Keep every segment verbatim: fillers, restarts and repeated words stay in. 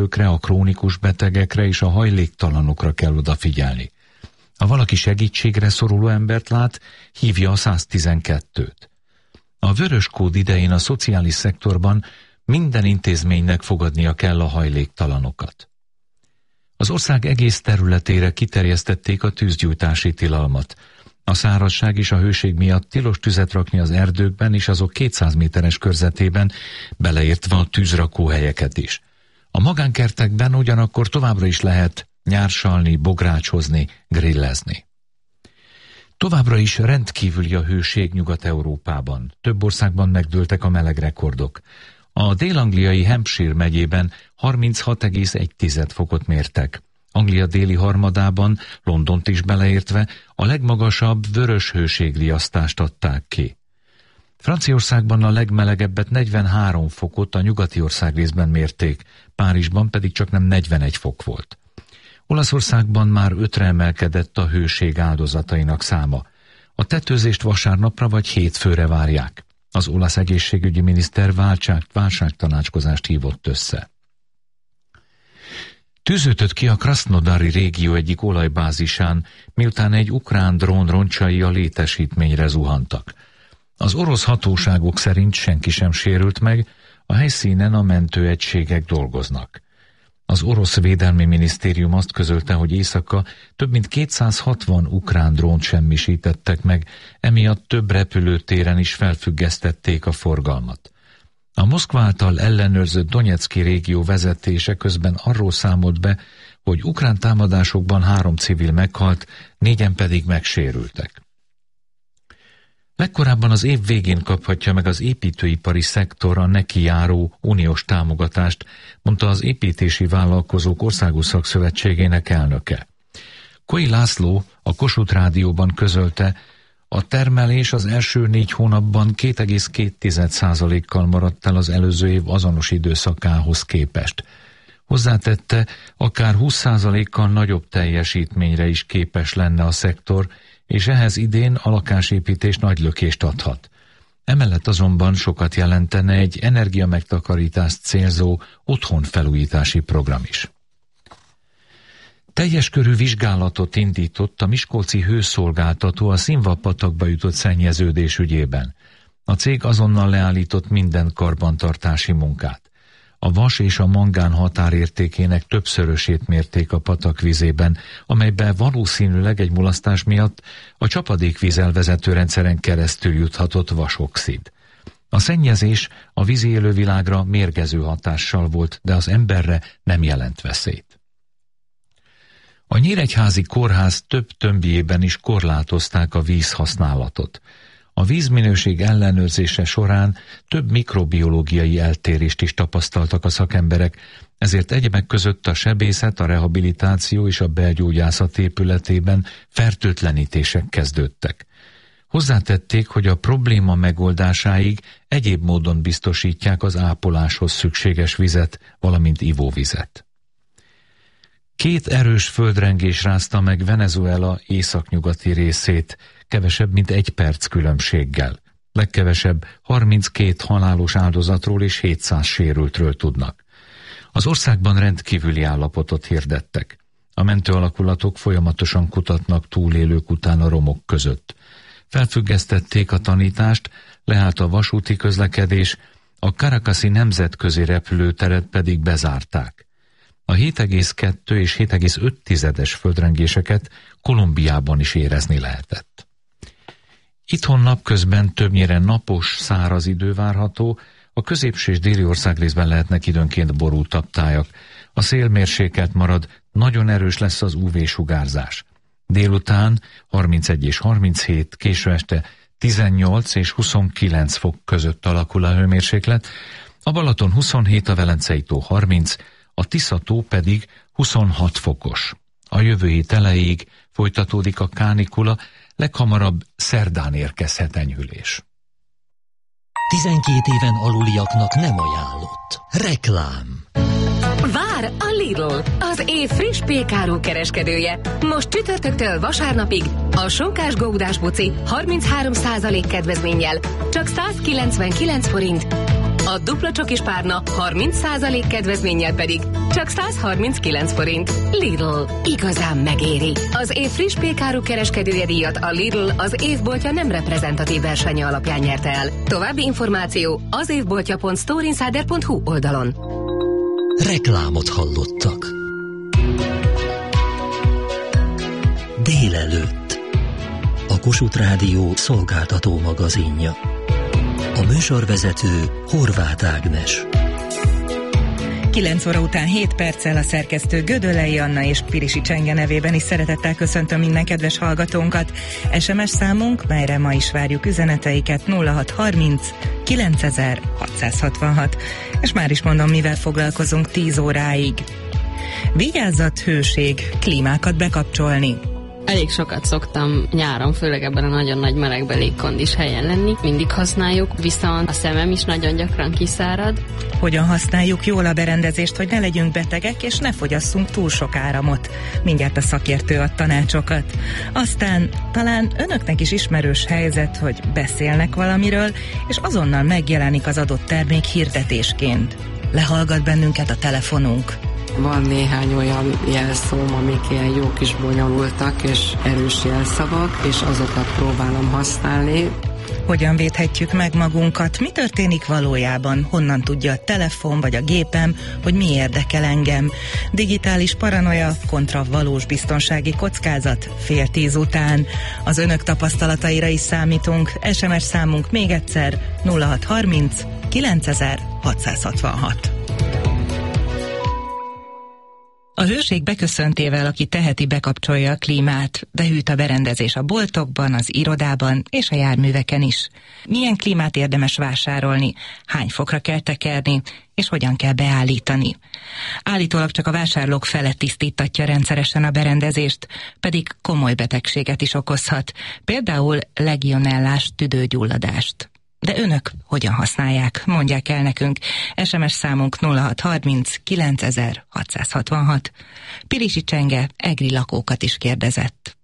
élőkre, a krónikus betegekre és a hajléktalanokra kell odafigyelni. Ha valaki segítségre szoruló embert lát, hívja a száztizenkettőt. A vörös kód idején a szociális szektorban minden intézménynek fogadnia kell a hajléktalanokat. Az ország egész területére kiterjesztették a tűzgyújtási tilalmat. A szárazság és a hőség miatt tilos tüzet rakni az erdőkben és azok kétszáz méteres körzetében, beleértve a tűzrakóhelyeket is. A magánkertekben ugyanakkor továbbra is lehet nyársalni, bográcsozni, grillezni. Továbbra is rendkívüli a hőség Nyugat-Európában. Több országban megdőltek a melegrekordok. A dél-angliai Hampshire megyében harminchat egész egy fokot mértek. Anglia déli harmadában, Londont is beleértve, a legmagasabb vörös hőségriasztást adták ki. Franciaországban a legmelegebbet negyvenhárom fokot a nyugati országrészben mérték, Párizsban pedig csaknem negyvenegy fok volt. Olaszországban már ötre emelkedett a hőség áldozatainak száma. A tetőzést vasárnapra vagy hétfőre várják. Az olasz egészségügyi miniszter válság, válságtanácskozást hívott össze. Tűzütött ki a Krasznodari régió egyik olajbázisán, miután egy ukrán drón roncsai a létesítményre zuhantak. Az orosz hatóságok szerint senki sem sérült meg, a helyszínen a mentőegységek dolgoznak. Az orosz védelmi minisztérium azt közölte, hogy éjszaka több mint kétszázhatvan ukrán drónt semmisítettek meg, emiatt több repülőtéren is felfüggesztették a forgalmat. A Moszkva által ellenőrzött Donecki régió vezetése közben arról számolt be, hogy ukrán támadásokban három civil meghalt, négyen pedig megsérültek. Legkorábban az év végén kaphatja meg az építőipari szektor a neki járó uniós támogatást, mondta az Építési Vállalkozók Országos Szakszövetségének elnöke. Koi László a Kossuth Rádióban közölte, a termelés az első négy hónapban két egész két százalékkal maradt el az előző év azonos időszakához képest. Hozzátette, akár húsz százalékkal nagyobb teljesítményre is képes lenne a szektor, és ehhez idén a lakásépítés nagy lökést adhat. Emellett azonban sokat jelentene egy energiamegtakarítást célzó otthonfelújítási program is. Teljes körű vizsgálatot indított a miskolci hőszolgáltató a Szinnva-patakba jutott szennyeződés ügyében. A cég azonnal leállított minden karbantartási munkát. A vas és a mangán határértékének többszörösét mérték a patak vizében, amelyben valószínűleg egy mulasztás miatt a csapadékvíz elvezető rendszeren keresztül juthatott vasoxid. A szennyezés a vízi élővilágra mérgező hatással volt, de az emberre nem jelent veszélyt. A Nyíregyházi Kórház több tömbjében is korlátozták a vízhasználatot. A vízminőség ellenőrzése során több mikrobiológiai eltérést is tapasztaltak a szakemberek, ezért egyebek között a sebészet, a rehabilitáció és a belgyógyászat épületében fertőtlenítések kezdődtek. Hozzátették, hogy a probléma megoldásáig egyéb módon biztosítják az ápoláshoz szükséges vizet, valamint ivóvizet. Két erős földrengés rázta meg Venezuela északnyugati részét, kevesebb, mint egy perc különbséggel. Legkevesebb harminckét halálos áldozatról és hétszáz sérültről tudnak. Az országban rendkívüli állapotot hirdettek. A mentőalakulatok folyamatosan kutatnak túlélők után a romok között. Felfüggesztették a tanítást, leállt a vasúti közlekedés, a Caracasi nemzetközi repülőteret pedig bezárták. A hét egész kettő és hét egész öt tizedes földrengéseket Kolumbiában is érezni lehetett. Itthon napközben többnyire napos, száraz idő várható, a középső és déli országrészben lehetnek időnként borultabb tájak. A szél mérsékelt marad, nagyon erős lesz az ú vé-sugárzás. Délután harmincegy és harminchét, késő este tizennyolc és huszonkilenc fok között alakul a hőmérséklet, a Balaton huszonhét, a Velencei tó harminc, a Tisza-tó pedig huszonhat fokos. A jövő hét elejéig folytatódik a kánikula, leghamarabb szerdán érkezhet enyhülés. tizenkét éven aluliaknak nem ajánlott. Reklám. Vár a Lidl, az év friss pékáru kereskedője. Most csütörtöktől vasárnapig a sonkás gódás buci harminchárom százalék kedvezménnyel csak százkilencvenkilenc forint, A dupla csokis párna harminc százalék kedvezménnyel pedig csak száz harminckilenc forint. Lidl, igazán megéri. Az év friss pékáru kereskedője díjat a Lidl az évboltja nem reprezentatív versenye alapján nyerte el. További információ az évboltja pont storeinsider pont hu oldalon. Reklámot hallottak. Délelőtt. A Kossuth Rádió szolgáltató magazinja. A műsorvezető Horváth Ágnes. kilenc óra után hét perccel a szerkesztő Gödöllei Anna és Pirisi Csenge nevében is szeretettel köszöntöm minden kedves hallgatónkat. es em es számunk, melyre ma is várjuk üzeneteiket, nulla hat harminc kilencezer hatszázhatvanhat. És már is mondom, mivel foglalkozunk tíz óráig. Vigyázzat, hőség, klímákat bekapcsolni. Elég sokat szoktam nyáron, főleg ebben a nagyon nagy melegbe légkondis helyen lenni. Mindig használjuk, viszont a szemem is nagyon gyakran kiszárad. Hogyan használjuk jól a berendezést, hogy ne legyünk betegek, és ne fogyasszunk túl sok áramot? Mindjárt a szakértő ad tanácsokat. Aztán talán önöknek is ismerős helyzet, hogy beszélnek valamiről, és azonnal megjelenik az adott termék hirdetésként. Lehallgat bennünket a telefonunk. Van néhány olyan jelszóm, amik ilyen jó kis bonyolultak és erős jelszavak, és azokat próbálom használni. Hogyan védhetjük meg magunkat? Mi történik valójában? Honnan tudja a telefon vagy a gépem, hogy mi érdekel engem? Digitális paranoia kontra valós biztonsági kockázat fél tíz után. Az önök tapasztalataira is számítunk. es em es számunk még egyszer nulla hat harminc kilencezer hatszázhatvanhat. A hőség beköszöntével, aki teheti, bekapcsolja a klímát, de hűt a berendezés a boltokban, az irodában és a járműveken is. Milyen klímát érdemes vásárolni, hány fokra kell tekerni, és hogyan kell beállítani. Állítólag csak a vásárlók fele tisztítatja rendszeresen a berendezést, pedig komoly betegséget is okozhat, például legionellás tüdőgyulladást. De önök hogyan használják? Mondják el nekünk. es em es számunk nulla hat harminc kilencezer hatszázhatvanhat. Pirisi Csenge egri lakókat is kérdezett.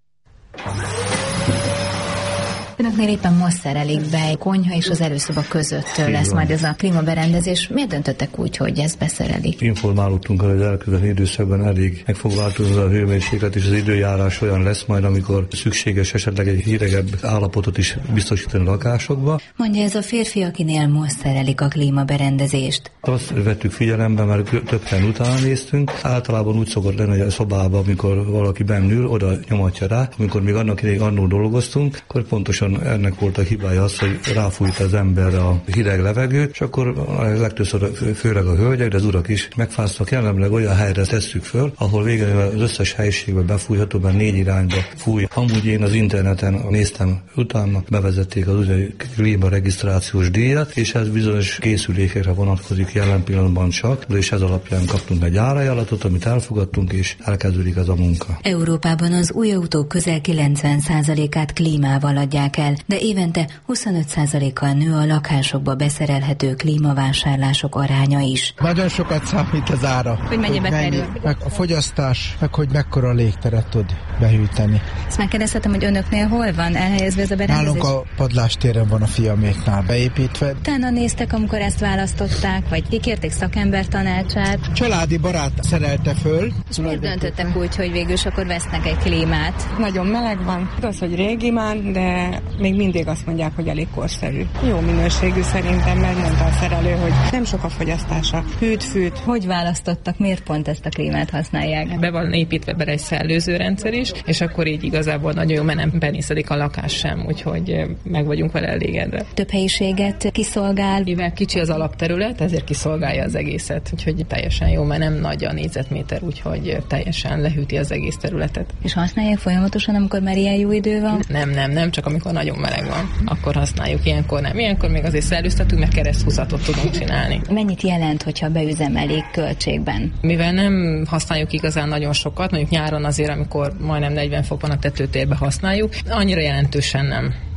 Önöknél éppen most szerelik be egy konyha és az előszoba között lesz majd ez a klímaberendezés. Miért döntöttek úgy, hogy ezt beszerelik? Informálódtunk, hogy az elkövetkező időszakban elég meg fog változni a hőmérséklet, és az időjárás olyan lesz majd, amikor szükséges esetleg egy hidegebb állapotot is biztosítani a lakásokba. Mondja, ez a férfi, akinél most szerelik a klímaberendezést. Azt vettük figyelembe, mert több helyen utána néztünk. Általában úgy szokott lenni, hogy a szobában, amikor valaki bennül, oda nyomatja rá. Amikor még annak idején annól dolgoztunk, akkor pontosan ennek volt a hibája az, hogy ráfújt az ember a hideg levegőt, és akkor a legtöbbször főleg a hölgyek, de az urak is megfáztak. Jelenleg olyan helyre tesszük föl, ahol végül az összes helyiségbe befújható, mert négy irányba fúj. Amúgy én az interneten néztem utána, bevezették az úgynevezett klímaregisztrációs díjat, és ez bizonyos készülékekre vonatkozik jelen pillanatban csak, és ez alapján kaptunk egy árajánlatot, amit elfogadtunk, és elkezdődik ez a munka. Európában az új autók közel kilencven százalékát klímával adják el, de évente huszonöt százalékkal nő a lakásokba beszerelhető klímavásárlások aránya is. Nagyon sokat számít az ára. Hogy mennyibe kerül? Meg a fogyasztás, meg hogy mekkora légteret tud behűteni. Ezt megkérdezhetem, hogy önöknél hol van elhelyezve ez a berendezés? Nálunk a padlástéren van a fiaméknál beépítve. Utána néztek, amikor ezt választották, vagy kikérték szakember tanácsát? Családi barát szerelte föl. És miért döntöttek úgy, hogy végül is akkor vesznek egy klímát? Nagyon meleg van. Az, hogy régi már, de még mindig azt mondják, hogy elég korszerű. Jó minőségű szerintem, megmondta a szerelő, hogy nem sok a fogyasztása. Hűt, fűt. Hogy választottak? Miért pont ezt a klímát használják? Be van építve bele egy szellőző rendszer is, és akkor így igazából nagyon jó, mert nem benészedik a lakás sem, úgyhogy meg vagyunk vele elégedve. Több helyiséget kiszolgál. Mivel kicsi az alapterület, ezért kiszolgálja az egészet, úgyhogy teljesen jó, mert nem nagy a négyzetméter, úgyhogy teljesen lehűti az egész területet. És használják folyamatosan, amikor már ilyen jó idő van? Nem, nem, nem, csak amikor nagyon meleg van, akkor használjuk, ilyenkor nem. Ilyenkor még azért szellőztetünk, mert kereszthúzatot tudunk csinálni. Mennyit jelent, hogyha beüzemelik költségben? Mivel nem használjuk igazán nagyon sokat, mondjuk nyáron azért, amikor majdnem negyven fok van a tetőtérbe használjuk, annyira jelentősen nem.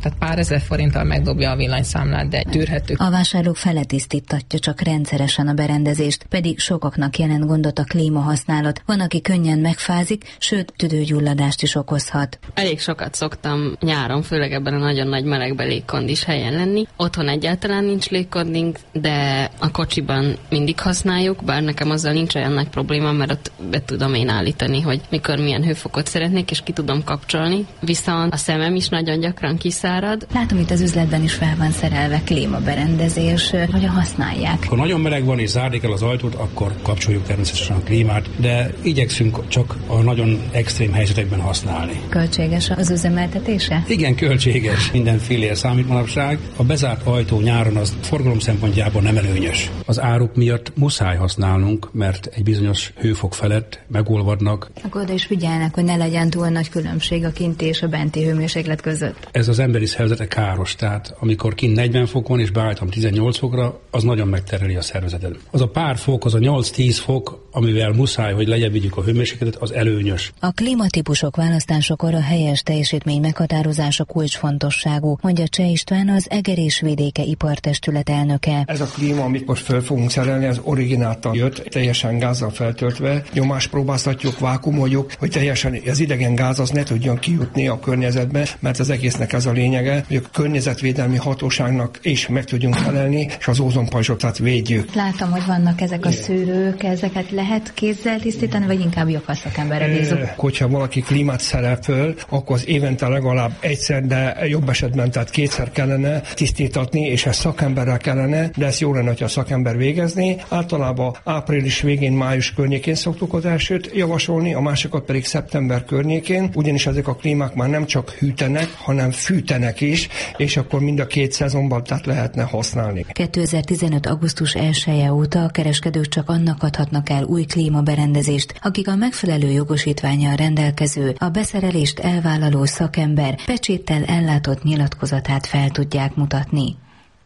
Tehát pár ezer forinttal megdobja a villanyszámlát, de tűrhető. A vásárlók fele tisztítatja csak rendszeresen a berendezést, pedig sokaknak jelent gondot a klímahasználat. Van, aki könnyen megfázik, sőt, tüdőgyulladást is okozhat. Elég sokat szoktam nyáron, főleg ebben a nagyon nagy melegbe légkondis helyen lenni. Otthon egyáltalán nincs légkondink, de a kocsiban mindig használjuk, bár nekem azzal nincs olyan nagy probléma, mert ott be tudom én állítani, hogy mikor milyen hőfokot szeretnék, és ki tudom kapcsolni. Viszont a szemem is nagyon gyakran kiszárad. Látom, itt az üzletben is fel van szerelve klímaberendezés, hogyan használják. Ha nagyon meleg van és zárni kell az ajtót, akkor kapcsoljuk természetesen a klímát, de igyekszünk csak a nagyon extrém helyzetekben használni. Költséges az üzemeltetése? Igen, költséges. Minden fillér számít manapság. A bezárt ajtó nyáron az forgalom szempontjából nem előnyös. Az áruk miatt muszáj használnunk, mert egy bizonyos hőfok felett megolvadnak. Akkor oda is figyelnek, hogy ne legyen túl nagy különbség a kinti és a benti hőmérséklet között. Ez az emberi szervezete káros, tehát amikor kint negyven fok van és beállítom tizennyolc fokra, az nagyon megterheli a szervezetet. Az a pár fok, az a nyolc-tíz fok, amivel muszáj, hogy lejjebb vigyük a hőmérsékletet, az előnyös. A klímatípusok választásakor a helyes teljesítmény meghatározása kulcsfontosságú, mondja Cseh István, az Eger és Vidéke Ipartestület elnöke. Ez a klíma, amit most föl fogunk szerelni, az origináltan jött, teljesen gázzal feltöltve. Nyomást próbáztatjuk, vákumoljuk, hogy teljesen az idegen gáz az ne tudjon kijutni a környezetbe, mert az egésznek ez a lényege, hogy a környezetvédelmi hatóságnak is meg tudjunk felelni, és az ózonpajzsot védjük. Látom, hogy vannak ezek a szűrők, ezeket lehet kézzel tisztítani, vagy inkább jobb, ha szakemberre bízunk? Hogyha valaki klímát szerel föl, akkor az évente legalább egyszer, de jobb esetben tehát kétszer kellene tisztítatni, és ezt szakemberrel kellene, de ezt jó lenne, hogyha a szakember végezni. Általában április végén, május környékén szoktuk az elsőt javasolni, a másikat pedig szeptember környékén, ugyanis ezek a klímák már nem csak hűtenek, hanem fűtenek is, és akkor mind a két szezonban tehát lehetne használni. kétezer-tizenöt. augusztus elseje óta a kereskedők csak annak adhatnak el új klímaberendezést, akik a megfelelő jogosítvánnyal rendelkező, a beszerelést elvállaló szakember pecséttel ellátott nyilatkozatát fel tudják mutatni.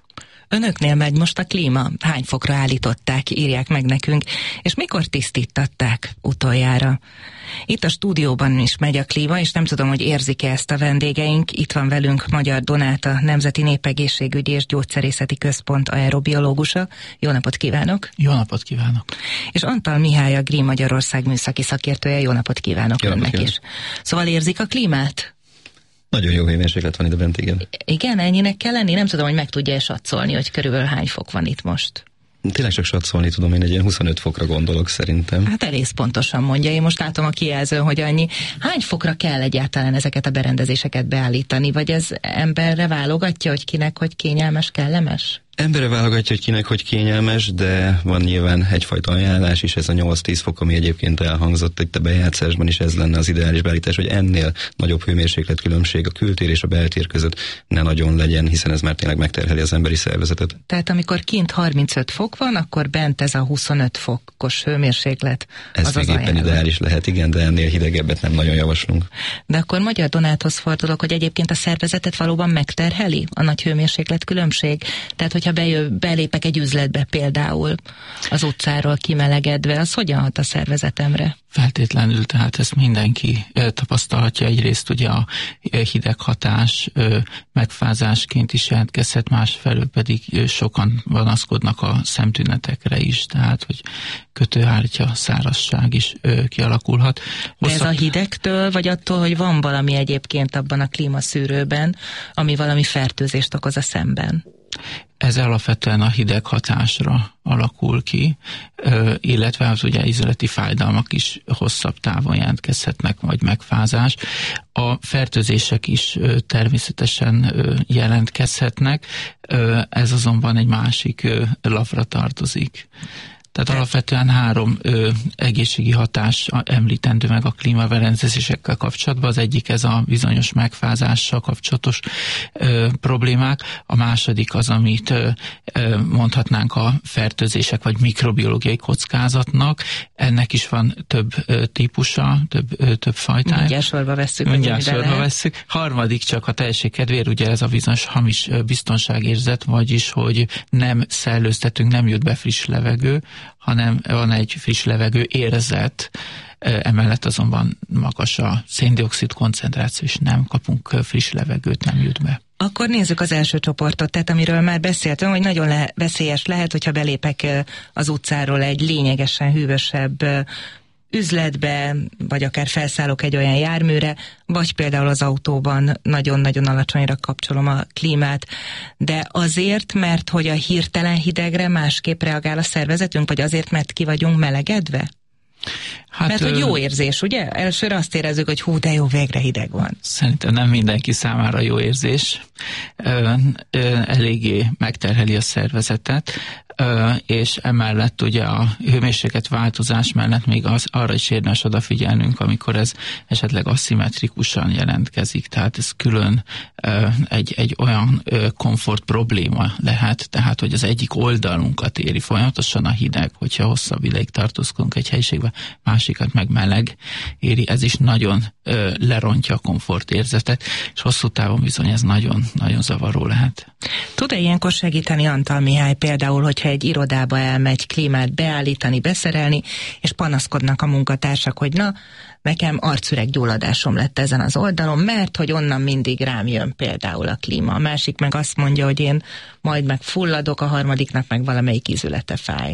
Önöknél megy most a klíma? Hány fokra állították, írják meg nekünk, és mikor tisztítatták utoljára? Itt a stúdióban is megy a klíma, és nem tudom, hogy érzik-e ezt a vendégeink. Itt van velünk Magyar Donáta, Nemzeti Népegészségügyi és Gyógyszerészeti Központ aerobiológusa. Jó napot kívánok! Jó napot kívánok! És Antal Mihály, a Green Magyarország műszaki szakértője. Jó napot kívánok Jó önnek napot is! Szóval érzik a klímát? Nagyon jó hőmérséklet van ide bent, igen. Igen, ennyinek kell lenni? Nem tudom, hogy meg tudja-e satszolni, hogy körülbelül hány fok van itt most. Tényleg csak satszolni tudom, én egy ilyen huszonöt fokra gondolok szerintem. Hát elég pontosan mondja, én most látom a kijelzőn, hogy annyi. Hány fokra kell egyáltalán ezeket a berendezéseket beállítani? Vagy ez emberre válogatja, hogy kinek, hogy kényelmes, kellemes? Emberre válogatja, hogy kinek hogy kényelmes, de van nyilván egyfajta ajánlás is, ez a nyolc-tíz fok, ami egyébként elhangzott itt a bejátszásban is, ez lenne az ideális beállítás, hogy ennél nagyobb hőmérséklet különbség a kültér és a beltér között ne nagyon legyen, hiszen ez már tényleg megterheli az emberi szervezetet. Tehát amikor kint harmincöt fok van, akkor bent ez a huszonöt fokos hőmérséklet. Ez az még éppen ideális lehet, igen, de ennél hidegebbet nem nagyon javaslunk. De akkor Magyar Donáthoz fordulok, hogy egyébként a szervezetet valóban megterheli a nagy hőmérséklet különbség. Tehát, hogyha bejö, belépek egy üzletbe például az utcáról kimelegedve, az hogyan hat a szervezetemre? Feltétlenül, tehát ezt mindenki tapasztalhatja. Egyrészt ugye a hideghatás megfázásként is jelentkezhet, másfelől pedig sokan panaszkodnak a szemtünetekre is, tehát hogy kötőhártya, szárazság is kialakulhat. De ez a hidegtől, vagy attól, hogy van valami egyébként abban a klímaszűrőben, ami valami fertőzést okoz a szemben? Ez alapvetően a hideg hatásra alakul ki, illetve az ugye ízleti fájdalmak is hosszabb távon jelentkezhetnek, vagy megfázás. A fertőzések is természetesen jelentkezhetnek, ez azonban egy másik lapra tartozik. Tehát alapvetően három ö, egészségi hatás említendő meg a klímaberendezésekkel kapcsolatban. Az egyik ez a bizonyos megfázással kapcsolatos ö, problémák, a második az, amit ö, mondhatnánk a fertőzések vagy mikrobiológiai kockázatnak. Ennek is van több ö, típusa, több, ö, több fajtája. Mindjárt sorba vesszük. Mindjárt sorba vesszük. Harmadik csak a teljesség kedvéért, ugye ez a bizonyos hamis biztonságérzet, vagyis, hogy nem szellőztetünk, nem jut be friss levegő, hanem van egy friss levegő érzet, emellett azonban magas a széndioxid koncentráció, és nem kapunk friss levegőt, nem jut be. Akkor nézzük az első csoportot, tehát amiről már beszéltem, hogy nagyon le- veszélyes lehet, hogyha belépek az utcáról egy lényegesen hűvösebb üzletbe, vagy akár felszállok egy olyan járműre, vagy például az autóban nagyon-nagyon alacsonyra kapcsolom a klímát, de azért, mert hogy a hirtelen hidegre másképp reagál a szervezetünk, vagy azért, mert ki vagyunk melegedve? Hát, mert hogy jó érzés, ugye? Elsőre azt érezzük, hogy hú, de jó, végre hideg van. Szerintem nem mindenki számára jó érzés. Ö, ö, eléggé megterheli a szervezetet, ö, és emellett ugye a hőmérséklet változás mellett még az, arra is érdemes odafigyelnünk, amikor ez esetleg aszimmetrikusan jelentkezik, tehát ez külön ö, egy, egy olyan ö, komfort probléma lehet, tehát hogy az egyik oldalunkat éri folyamatosan a hideg, hogyha hosszabb ideig tartózkodunk egy helyiségben, másikat meg meleg éri, ez is nagyon ö, lerontja a komfortérzetet, és hosszú távon bizony ez nagyon, nagyon zavaró lehet. Tud-e ilyenkor segíteni Antal Mihály például, hogyha egy irodába elmegy klímát beállítani, beszerelni, és panaszkodnak a munkatársak, hogy na, nekem arcüreggyulladásom lett ezen az oldalon, mert hogy onnan mindig rám jön például a klíma. A másik meg azt mondja, hogy én majd meg fulladok, a harmadiknak meg valamelyik ízülete fáj.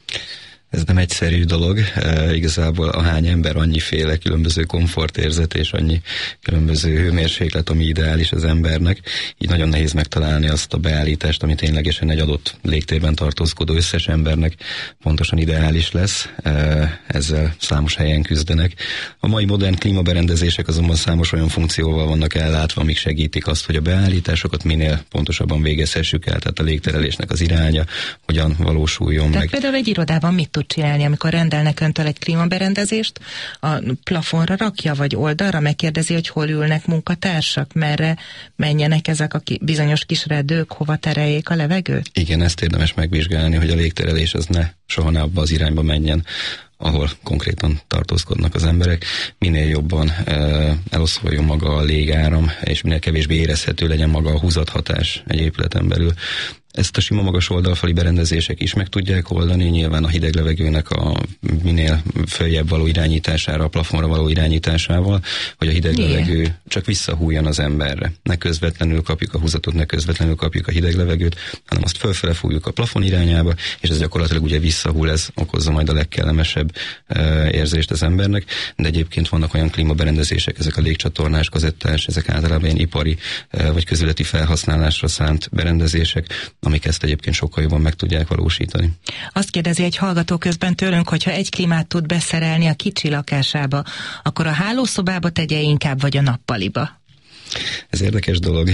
Ez nem egyszerű dolog, e, igazából ahány ember, annyiféle különböző komfortérzet és annyi különböző hőmérséklet, ami ideális az embernek, így nagyon nehéz megtalálni azt a beállítást, ami ténylegesen egy adott légtérben tartózkodó összes embernek pontosan ideális lesz, e, ezzel számos helyen küzdenek. A mai modern klímaberendezések azonban számos olyan funkcióval vannak ellátva, amik segítik azt, hogy a beállításokat minél pontosabban végezhessük el, tehát a légterelésnek az iránya hogyan valósuljon Tehát meg. Például egy irodában mit tud csinálni, amikor rendelnek öntől egy klímaberendezést, a plafonra rakja, vagy oldalra, megkérdezi, hogy hol ülnek munkatársak, merre menjenek ezek a ki, bizonyos kis redők, hova tereljék a levegőt? Igen, ezt érdemes megvizsgálni, hogy a légterelés az ne soha ne abba az irányba menjen, ahol konkrétan tartózkodnak az emberek. Minél jobban e, eloszoljon maga a légáram, és minél kevésbé érezhető legyen maga a húzathatás egy épületen belül. Ezt a sima magas oldalfali berendezések is meg tudják oldani, nyilván a hideg levegőnek a minél följebb való irányítására, a plafonra való irányításával, hogy a hideg Milyen? levegő csak visszahújjon az emberre. Ne közvetlenül kapjuk a húzatot, ne közvetlenül kapjuk a hideg levegőt, hanem azt fölfele fújjuk a plafon irányába, és ez gyakorlatilag ugye visszahúl, ez okozza majd a legkellemesebb e, érzést az embernek, de egyébként vannak olyan klímaberendezések, ezek a légcsatornás, kazettás, ezek általában ilyen ipari e, vagy közületi felhasználásra szánt berendezések, amik ezt egyébként sokkal jobban meg tudják valósítani. Azt kérdezi egy hallgató közben tőlünk, hogyha egy klímát tud beszerelni a kicsi lakásába, akkor a hálószobába tegye inkább, vagy a nappaliba? Ez érdekes dolog.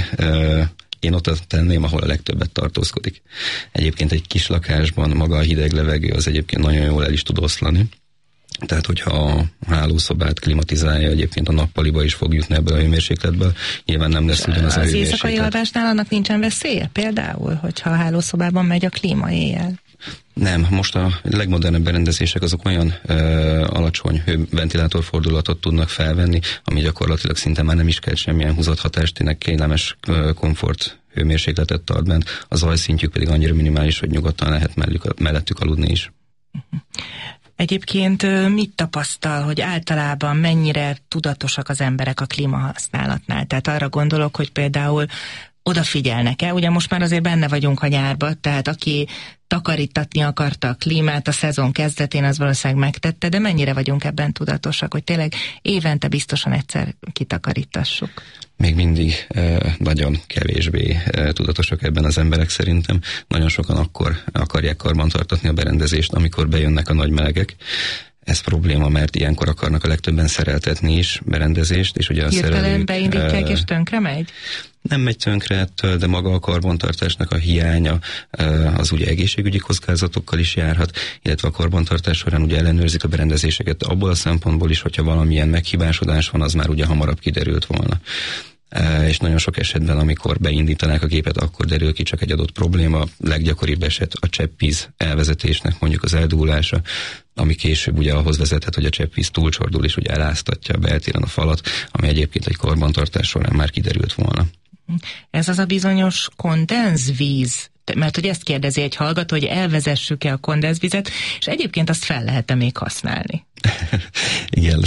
Én ott tenném, ahol a legtöbbet tartózkodik. Egyébként egy kis lakásban maga a hideg levegő az egyébként nagyon jól el is tud oszlani. Tehát, hogyha a hálószobát klimatizálja, egyébként a nappaliba is fog jutni ebből a hőmérsékletből, nyilván nem lesz ugyanaz a hőmérséklet. Az éjszakai alvásnál annak nincsen veszélye például, hogyha a hálószobában megy a klíma éjjel? Nem, most a legmodernebb berendezések azok olyan ö, alacsony hőventilátorfordulatot tudnak felvenni, ami gyakorlatilag szinte már nem is kell semmilyen húzathatást, tényleg kényelmes ö, komfort hőmérsékletet tart bent, a zajszintjük pedig annyira minimális, hogy nyugodtan lehet mellük, mellettük aludni is. Uh-huh. Egyébként mit tapasztal, hogy általában mennyire tudatosak az emberek a klímahasználatnál? Tehát arra gondolok, hogy például odafigyelnek-e? Ugye most már azért benne vagyunk a nyárba, tehát aki takarítatni akarta a klímát a szezon kezdetén, az valószínűleg megtette, de mennyire vagyunk ebben tudatosak, hogy tényleg évente biztosan egyszer kitakarítassuk? Még mindig e, nagyon kevésbé e, tudatosak ebben az emberek szerintem. Nagyon sokan akkor akarják karbantartatni a berendezést, amikor bejönnek a nagy melegek. Ez probléma, mert ilyenkor akarnak a legtöbben szereltetni is berendezést, és ugye a hirtelen szerelők... beindítják e, és tönkre megy? Nem megy tönkre ettől, de maga a karbantartásnak a hiánya az ugye egészségügyi kockázatokkal is járhat, illetve a karbantartás során ugye ellenőrzik a berendezéseket abból a szempontból is, hogyha valamilyen meghibásodás van, az már ugye hamarabb kiderült volna. És nagyon sok esetben, amikor beindítanák a gépet, akkor derül ki csak egy adott probléma. Leggyakoribb eset a cseppvíz elvezetésnek mondjuk az eldúlása, ami később ugye ahhoz vezethet, hogy a cseppvíz túlcsordul és ugye eláztatja a beltéren a falat, ami egyébként egy karbantartás során már kiderült volna. Ez az a bizonyos kondenzvíz, mert hogy ezt kérdezi egy hallgató, hogy elvezessük-e a kondenzvizet, és egyébként azt fel lehet-e még használni? Igen,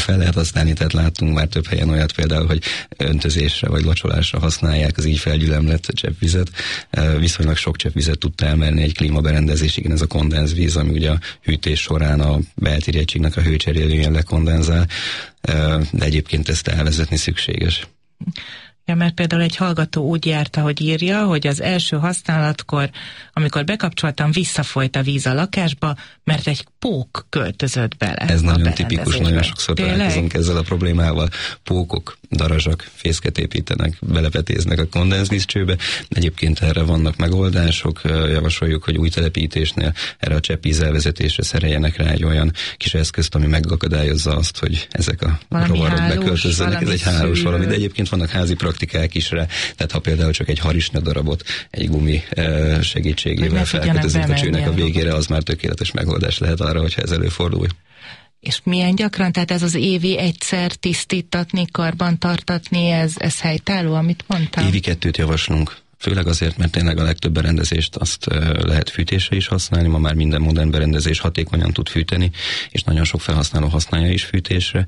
fel lehet használni, tehát láttunk már több helyen olyat például, hogy öntözésre vagy locsolásra használják az így felgyülemlett cseppvizet. Viszonylag sok cseppvizet tudta elmerni egy klímaberendezés, igen, ez a kondenzvíz, ami ugye a hűtés során a beltéri egységnek a hőcserélőjén lekondenzál, de egyébként ezt elvezetni szükséges. Ja, mert például egy hallgató úgy járta, hogy írja, hogy az első használatkor, amikor bekapcsoltam, visszafolyt a víz a lakásba, mert egy pók költözött bele. Ez nagyon tipikus, nagyon sokszor találkozunk ezzel a problémával. Pókok, darazsak fészket építenek, belepetéznek a kondenzvízcsőbe. Egyébként erre vannak megoldások, javasoljuk, hogy új telepítésnél erre a cseppvíz elvezetésre szereljenek rá egy olyan kis eszközt, ami megakadályozza azt, hogy ezek a valami rovarok hálós, beköltözzenek. Ez egy hálós szűrő. Valami, de egyébként vannak házi praktikák is rá, tehát ha például csak egy harisnya darabot egy gumi segítségével felkötözünk a csőnek a végére, az már tökéletes megoldás lehet arra, hogyha ez előfordul. És milyen gyakran, tehát ez az évi egyszer tisztítatni, karbantartatni, ez, ez helytálló, amit mondtam? Évi kettőt javaslunk. Főleg azért, mert tényleg a legtöbb berendezést azt lehet fűtésre is használni, ma már minden modern berendezés hatékonyan tud fűteni, és nagyon sok felhasználó használja is fűtésre.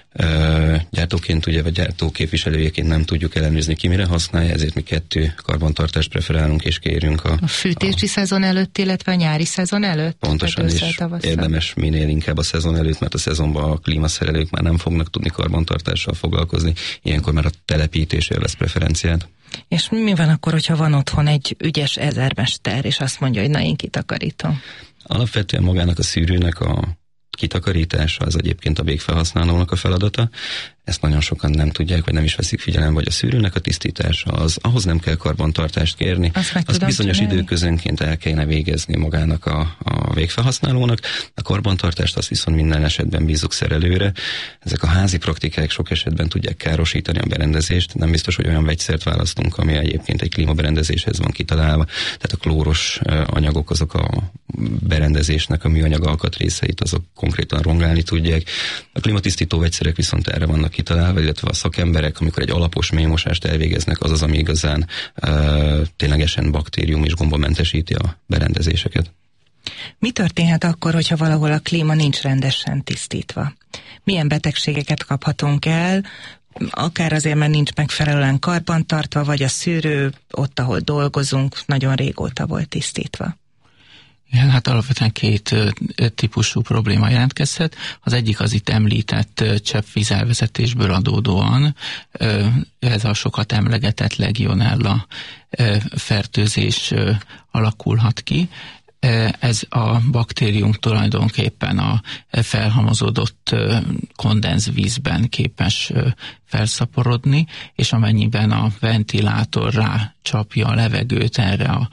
Gyártóként ugye, vagy gyártó képviselőjeként nem tudjuk ellenőrizni, ki mire használja, ezért mi kettő karbantartást preferálunk és kérünk. A, a fűtési a... szezon előtt, illetve a nyári szezon előtt? Pontosan, és érdemes minél inkább a szezon előtt, mert a szezonban a klímaszerelők már nem fognak tudni karbantartással foglalkozni, ilyenkor már a telepítés élvez preferenciát. És mi van akkor, hogyha van otthon egy ügyes ezermester, és azt mondja, hogy na, én kitakarítom? Alapvetően magának a szűrőnek a kitakarítása az egyébként a végfelhasználónak a feladata. Ezt nagyon sokan nem tudják, vagy nem is veszik figyelembe, hogy a szűrőnek a tisztítása, az, ahhoz nem kell karbantartást kérni. Azt, azt bizonyos csinálni? Időközönként el kellene végezni magának a, a végfelhasználónak. A karbantartást azt viszont minden esetben bízzuk szerelőre. Ezek a házi praktikák sok esetben tudják károsítani a berendezést. Nem biztos, hogy olyan vegyszert választunk, ami egyébként egy klímaberendezéshez van kitalálva. Tehát a klóros anyagok, azok a berendezésnek a műanyag alkatrészeit, azok konkrétan rongálni tudják. A klímatisztító vegyszerek viszont erre vannak kitalálva, illetve a szakemberek, amikor egy alapos mélymosást elvégeznek, az az, ami igazán uh, ténylegesen baktérium és gombamentesíti a berendezéseket. Mi történhet akkor, hogyha valahol a klíma nincs rendesen tisztítva? Milyen betegségeket kaphatunk el, akár azért, mert nincs megfelelően karbantartva, vagy a szűrő ott, ahol dolgozunk, nagyon régóta volt tisztítva? Igen, hát alapvetően két ö, típusú probléma jelentkezhet. Az egyik az itt említett ö, cseppvíz elvezetésből adódóan, ö, ez a sokat emlegetett legionella ö, fertőzés ö, alakulhat ki. Ez a baktérium tulajdonképpen a felhalmozódott kondenzvízben képes felszaporodni, és amennyiben a ventilátor rácsapja a levegőt erre a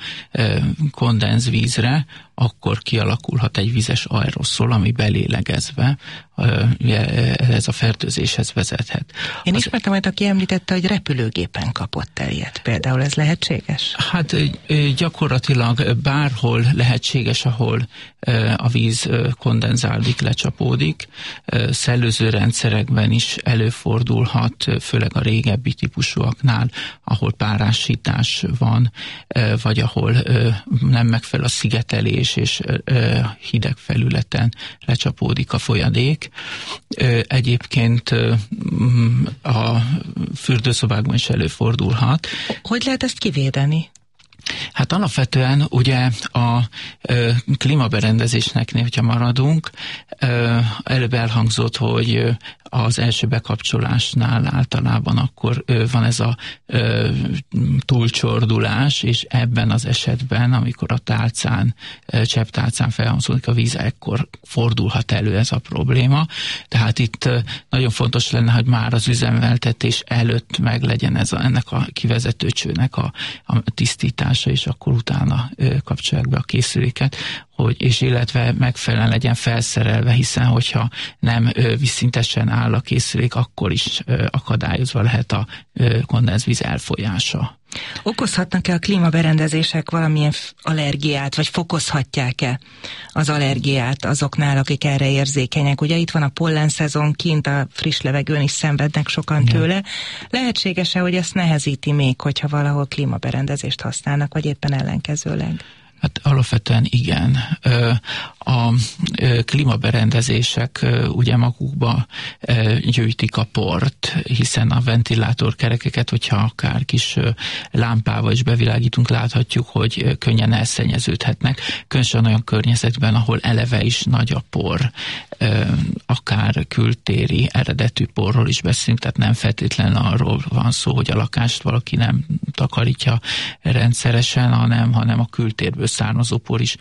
kondenzvízre, akkor kialakulhat egy vizes aeroszol, ami belélegezve ez a fertőzéshez vezethet. Én ismertem majd, aki említette, hogy repülőgépen kapott el ilyet. Például ez lehetséges? Hát gyakorlatilag bárhol lehetséges, ahol a víz kondenzálódik, lecsapódik. Szellőző rendszerekben is előfordulhat, főleg a régebbi típusúaknál, ahol párásítás van, vagy ahol nem megfelel a szigetelés, és hideg felületen lecsapódik a folyadék. Egyébként a fürdőszobákban is előfordulhat. Hogy lehet ezt kivédeni? Hát alapvetően ugye a ö, klímaberendezésnek, hogyha maradunk, ö, előbb elhangzott, hogy az első bekapcsolásnál általában akkor ö, van ez a ö, túlcsordulás, és ebben az esetben, amikor a tálcán, ö, csepptálcán felhangzódik a víz, ekkor fordulhat elő ez a probléma. Tehát itt ö, nagyon fontos lenne, hogy már az üzemeltetés előtt meglegyen ez a, ennek a kivezetőcsőnek a, a tisztítása, és akkor utána ö, kapcsolják be a készüléket, hogy, és illetve megfelelően legyen felszerelve, hiszen hogyha nem ö, vízszintesen áll a készülék, akkor is ö, akadályozva lehet a ö, kondenzvíz elfolyása. Okozhatnak-e a klímaberendezések valamilyen allergiát, vagy fokozhatják-e az allergiát azoknál, akik erre érzékenyek? Ugye itt van a pollenszezon, kint a friss levegőn is szenvednek sokan tőle. Lehetséges-e, hogy ezt nehezíti még, hogyha valahol klímaberendezést használnak, vagy éppen ellenkezőleg? Hát alapvetően igen. A klímaberendezések ugye magukba gyűjtik a port, hiszen a ventilátorkerekeket, hogyha akár kis lámpával is bevilágítunk, láthatjuk, hogy könnyen elszennyeződhetnek. Különösen olyan környezetben, ahol eleve is nagy a por, akár kültéri eredetű porról is beszélünk, tehát nem feltétlenül arról van szó, hogy a lakást valaki nem takarítja rendszeresen, hanem, hanem a kültérből származó por is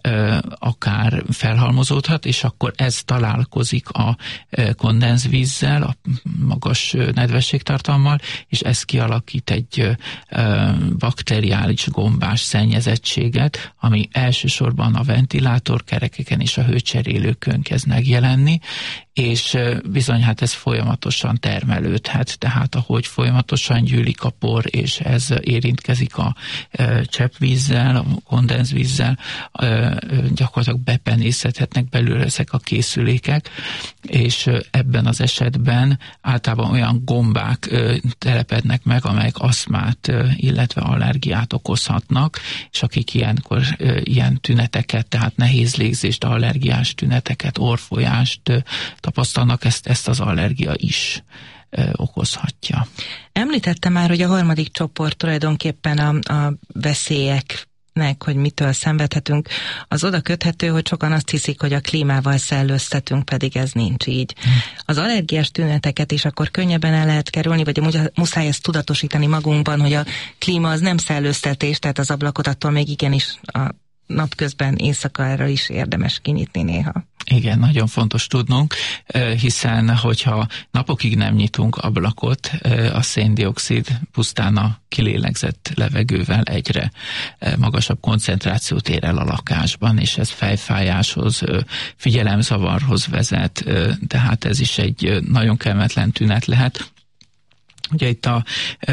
akár felhalmozódhat, és akkor ez találkozik a kondenzvízzel, a magas nedvességtartalommal, és ez kialakít egy bakteriális gombás szennyezettséget, ami elsősorban a ventilátorkerekeken és a hőcserélőkön kezd megjelenni, és bizony hát ez folyamatosan termelődhet, tehát ahogy folyamatosan gyűlik a por, és ez érintkezik a cseppvízzel, a kondenzvízzel, gyakorlatilag bepenészedhetnek belőle ezek a készülékek, és ebben az esetben általában olyan gombák telepednek meg, amelyek aszmát, illetve allergiát okozhatnak, és akik ilyenkor ilyen tüneteket, tehát nehéz légzést, allergiás tüneteket, orrfolyást tapasztalnak, ezt, ezt az allergia is okozhatja. Említette már, hogy a harmadik csoport tulajdonképpen a, a veszélyek, hogy mitől szenvedhetünk, az oda köthető, hogy sokan azt hiszik, hogy a klímával szellőztetünk, pedig ez nincs így. Az allergiás tüneteket is akkor könnyebben el lehet kerülni, vagy muszáj ezt tudatosítani magunkban, hogy a klíma az nem szellőztetés, tehát az ablakot attól még igenis a napközben éjszakára is érdemes kinyitni néha. Igen, nagyon fontos tudnunk, hiszen hogyha napokig nem nyitunk ablakot, a széndioxid pusztán a kilélegzett levegővel egyre magasabb koncentrációt ér el a lakásban, és ez fejfájáshoz, figyelemzavarhoz vezet, tehát ez is egy nagyon kellemetlen tünet lehet. Ugye itt a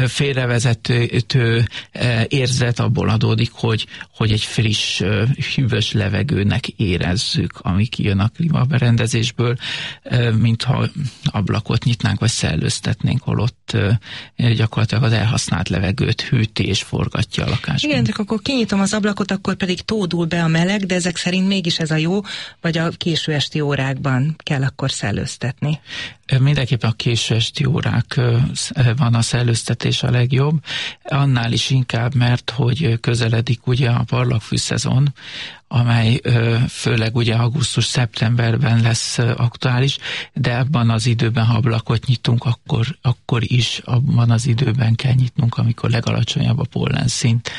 félrevezető érzet abból adódik, hogy, hogy egy friss, hűvös levegőnek érezzük, ami kijön a klímaberendezésből, mintha ablakot nyitnánk, vagy szellőztetnénk, holott gyakorlatilag az elhasznált levegőt hűti és forgatja a lakásban. Igen, csak akkor kinyitom az ablakot, akkor pedig tódul be a meleg, de ezek szerint mégis ez a jó, vagy a késő esti órákban kell akkor szellőztetni? Mindenképpen a késő esti órák van a szellőztetés a legjobb, annál is inkább, mert hogy közeledik ugye a parlagfű-szezon, amely főleg ugye augusztus-szeptemberben lesz aktuális, de abban az időben, ha ablakot nyitunk, akkor, akkor is abban az időben kell nyitnunk, amikor legalacsonyabb a pollenszint.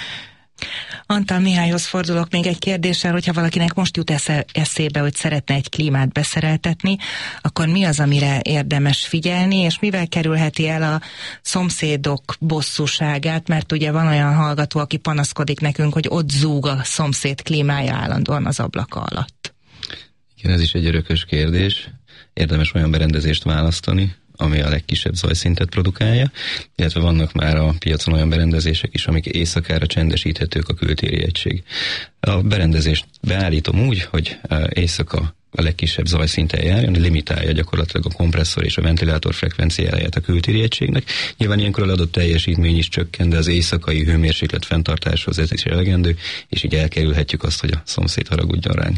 Antal Mihályhoz fordulok még egy kérdéssel, hogyha valakinek most jut esze, eszébe, hogy szeretne egy klímát beszereltetni, akkor mi az, amire érdemes figyelni, és mivel kerülheti el a szomszédok bosszúságát, mert ugye van olyan hallgató, aki panaszkodik nekünk, hogy ott zúg a szomszéd klímája állandóan az ablaka alatt. Igen, ez is egy örökös kérdés. Érdemes olyan berendezést választani, ami a legkisebb zajszintet produkálja, illetve vannak már a piacon olyan berendezések is, amik éjszakára csendesíthetők a kültéri egység. A berendezést beállítom úgy, hogy éjszaka a legkisebb zajszinten járjon, limitálja gyakorlatilag a kompresszor és a ventilátor frekvenciáját a kültéri egységnek. Nyilván ilyenkor az adott teljesítmény is csökken, de az éjszakai hőmérséklet fenntartáshoz ez is elegendő, és így elkerülhetjük azt, hogy a szomszéd haragudjon ránk.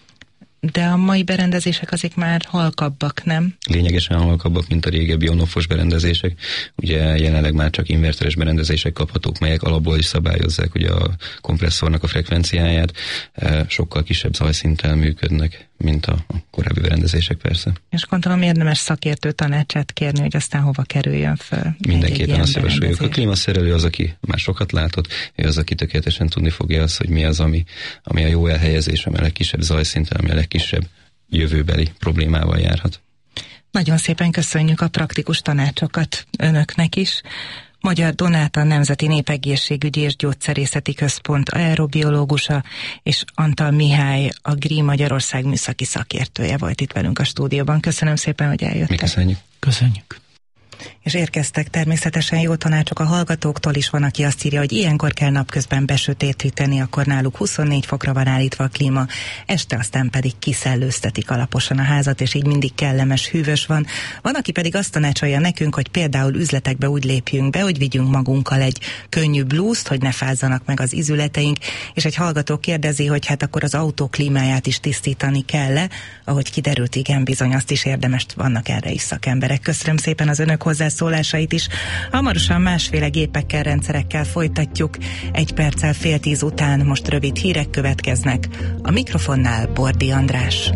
De a mai berendezések azért már halkabbak, nem? Lényegesen halkabbak, mint a régebbi on-off-os berendezések. Ugye jelenleg már csak inverteres berendezések kaphatók, melyek alapból is szabályozzák ugye a kompresszornak a frekvenciáját. Sokkal kisebb zajszinttel működnek, mint a korábbi berendezések persze. És gondolom érdemes szakértő tanácsát kérni, hogy aztán hova kerüljön föl. Mindenképpen azt javasoljuk. A klímaszerelő az, aki már sokat látott, ő az, aki tökéletesen tudni fogja azt, hogy mi az, ami, ami a jó elhelyezés, ami a legkisebb zajszinttel, ami a legkisebb jövőbeli problémával járhat. Nagyon szépen köszönjük a praktikus tanácsokat önöknek is. Magyar Donát, a Nemzeti Népegészségügyi és Gyógyszerészeti Központ aerobiológusa, és Antal Mihály, a Green Magyarország műszaki szakértője volt itt velünk a stúdióban. Köszönöm szépen, hogy eljöttek. Mi köszönjük. Köszönjük. És érkeztek természetesen jó tanácsok a hallgatóktól is. Van, aki azt írja, hogy ilyenkor kell napközben besötétíteni, akkor náluk huszonnégy fokra van állítva a klíma, este aztán pedig kiszellőztetik alaposan a házat, és így mindig kellemes, hűvös van. Van, aki pedig azt tanácsolja nekünk, hogy például üzletekbe úgy lépjünk be, hogy vigyünk magunkkal egy könnyű blúzt, hogy ne fázzanak meg az izületeink, és egy hallgató kérdezi, hogy hát akkor az autó klímáját is tisztítani kell-e, ahogy kiderült, igen, bizony, azt is érdemes, vannak erre is szakemberek. Köszönöm szépen az önök hozzászólásait is. Hamarosan másféle gépekkel, rendszerekkel folytatjuk. Egy perccel fél tíz után most rövid hírek következnek. A mikrofonnál Bordi András.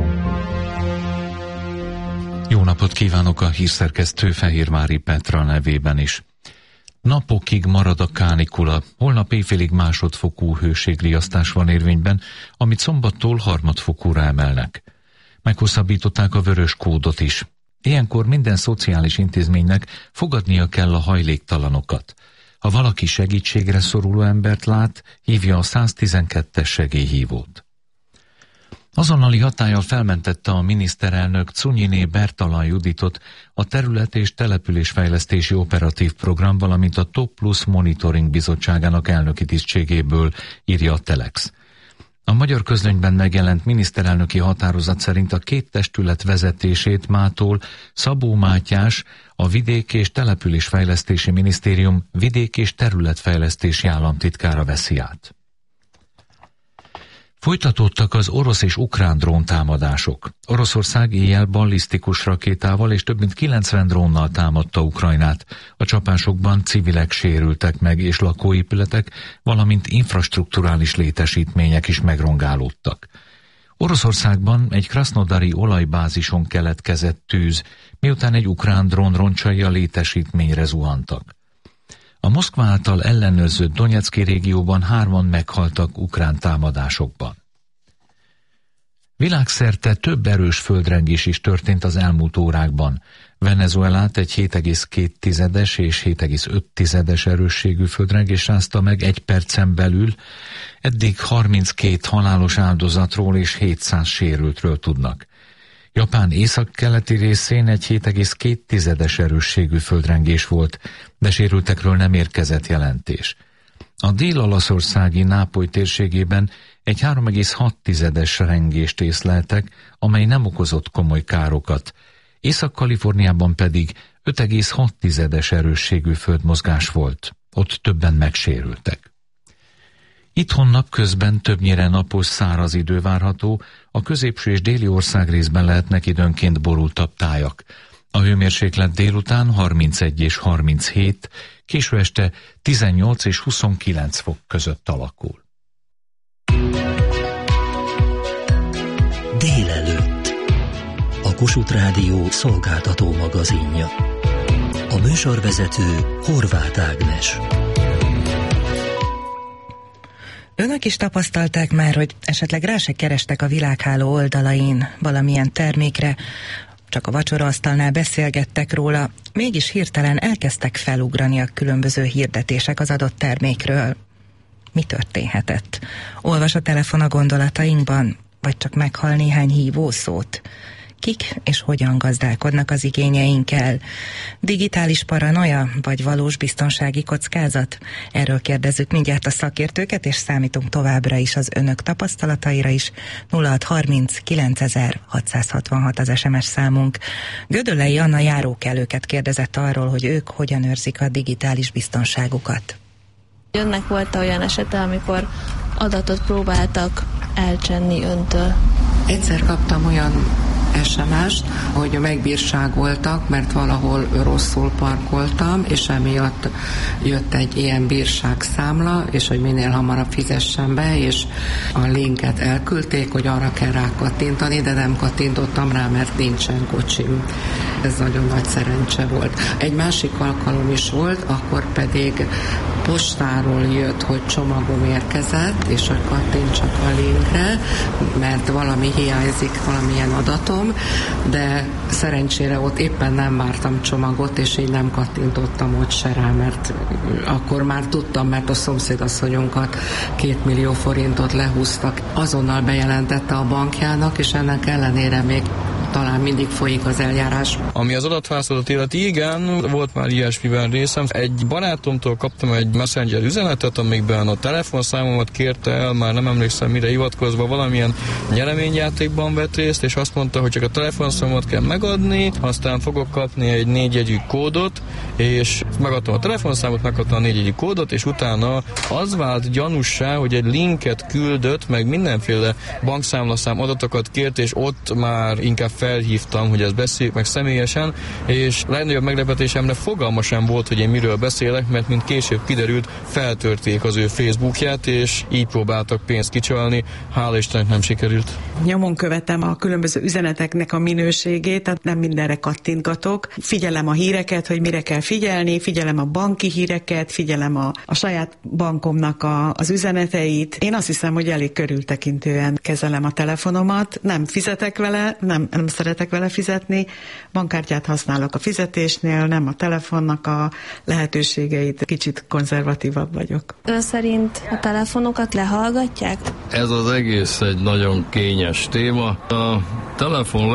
Jó napot kívánok a hírszerkesztő Fehérvári Petra nevében is. Napokig marad a kánikula, holnap éjfélig másodfokú hőségriasztás van érvényben, amit szombattól harmadfokúra emelnek. Meghosszabbították a vörös kódot is. Ilyenkor minden szociális intézménynek fogadnia kell a hajléktalanokat. Ha valaki segítségre szoruló embert lát, hívja a száztizenkettes segélyhívót. Azonnali hatállyal felmentette a miniszterelnök Czunyiné Bertalan Juditot a Terület- és Településfejlesztési Operatív Program, valamint a Top Plus Monitoring Bizottságának elnöki tisztségéből, írja a Telex. A magyar közlönyben megjelent miniszterelnöki határozat szerint a két testület vezetését mától Szabó Mátyás, a Vidék- és Településfejlesztési Minisztérium vidék- és területfejlesztési államtitkára veszi át. Folytatódtak az orosz és ukrán dróntámadások. Oroszország éjjel ballisztikus rakétával és több mint kilencven drónnal támadta Ukrajnát. A csapásokban civilek sérültek meg, és lakóépületek, valamint infrastrukturális létesítmények is megrongálódtak. Oroszországban egy krasznodari olajbázison keletkezett tűz, miután egy ukrán drón roncsai a létesítményre zuhantak. A Moszkva által ellenőrzött Donecki régióban hárman meghaltak ukrán támadásokban. Világszerte több erős földrengés is történt az elmúlt órákban. Venezuelát egy hét egész két és hét egész öt erősségű földrengés rázta meg egy percen belül, eddig harminckét halálos áldozatról és hétszáz sérültről tudnak. Japán északkeleti részén egy hét egész két erősségű földrengés volt, de sérültekről nem érkezett jelentés. A dél-olaszországi Nápoly térségében egy három egész hat rengést észleltek, amely nem okozott komoly károkat. Észak-Kaliforniában pedig öt egész hat erősségű földmozgás volt. Ott többen megsérültek. Itthon napközben többnyire napos, száraz idő várható, a középső és déli országrészben lehetnek időnként borultabb tájak. A hőmérséklet délután harmincegy és harminchét, késő este tizennyolc és huszonkilenc fok között alakul. Délelőtt. A Kossuth Rádió szolgáltató magazinja. A műsorvezető Horváth Ágnes. Önök is tapasztalták már, hogy esetleg rá se kerestek a világháló oldalain valamilyen termékre, csak a vacsoraasztalnál beszélgettek róla, mégis hirtelen elkezdtek felugrani a különböző hirdetések az adott termékről. Mi történhetett? Olvas a telefon a gondolatainkban, vagy csak meghal néhány hívószót? Kik és hogyan gazdálkodnak az igényeinkkel? Digitális paranoia, vagy valós biztonsági kockázat? Erről kérdezzük mindjárt a szakértőket, és számítunk továbbra is az önök tapasztalataira is. nulla hat harminc kilencezer hatszázhatvanhat az es em es számunk. Gödöllei Anna járókelőket kérdezett arról, hogy ők hogyan őrzik a digitális biztonságukat. Önnek volt olyan esete, amikor adatot próbáltak elcsenni öntől? Egyszer kaptam olyan es em es-t, hogy megbírságoltak, mert valahol rosszul parkoltam, és emiatt jött egy ilyen bírságszámla, és hogy minél hamarabb fizessen be, és a linket elküldték, hogy arra kell rákattintani, de nem kattintottam rá, mert nincsen kocsim. Ez nagyon nagy szerencse volt. Egy másik alkalom is volt, akkor pedig postáról jött, hogy csomagom érkezett, és hogy kattintsak a linkre, mert valami hiányzik, valamilyen adatom, de szerencsére ott éppen nem vártam csomagot, és így nem kattintottam ott se rá, mert akkor már tudtam, mert a szomszédasszonyunkat két millió forintot lehúztak. Azonnal bejelentette a bankjának, és ennek ellenére még talán mindig folyik az eljárás. Ami az adatházat illeti, igen, volt már ilyesmiben részem. Egy barátomtól kaptam egy messenger üzenetet, amikben a telefonszámomat kérte el, már nem emlékszem mire hivatkozva, valamilyen nyereményjátékban vett részt, és azt mondta, hogy csak a telefonszámomat kell megadni, aztán fogok kapni egy négyjegyű kódot, és megadtam a telefonszámot, megkaptam a négyjegyű kódot, és utána az vált gyanussá, hogy egy linket küldött, meg mindenféle bankszámlaszám adatokat kért, és ott már inkább felhívtam, hogy ezt beszéljük meg személyesen, és legnagyobb meglepetésemre fogalma sem volt, hogy én miről beszélek, mert mint később kiderült, feltörték az ő Facebookját, és így próbáltak pénzt kicsalni, hála Istennek nem sikerült. Nyomon követem a különböző üzeneteknek a minőségét, tehát nem mindenre kattintgatok. Figyelem a híreket, hogy mire kell figyelni, figyelem a banki híreket, figyelem a, a saját bankomnak a, az üzeneteit. Én azt hiszem, hogy elég körültekintően kezelem a telefonomat, nem fizetek vele, nem, nem szeretek vele fizetni, bankkártyát használok a fizetésnél, nem a telefonnak a lehetőségeit, kicsit konzervatívabb vagyok. Ön szerint a telefonokat lehallgatják? Ez az egész egy nagyon kényes téma. A telefon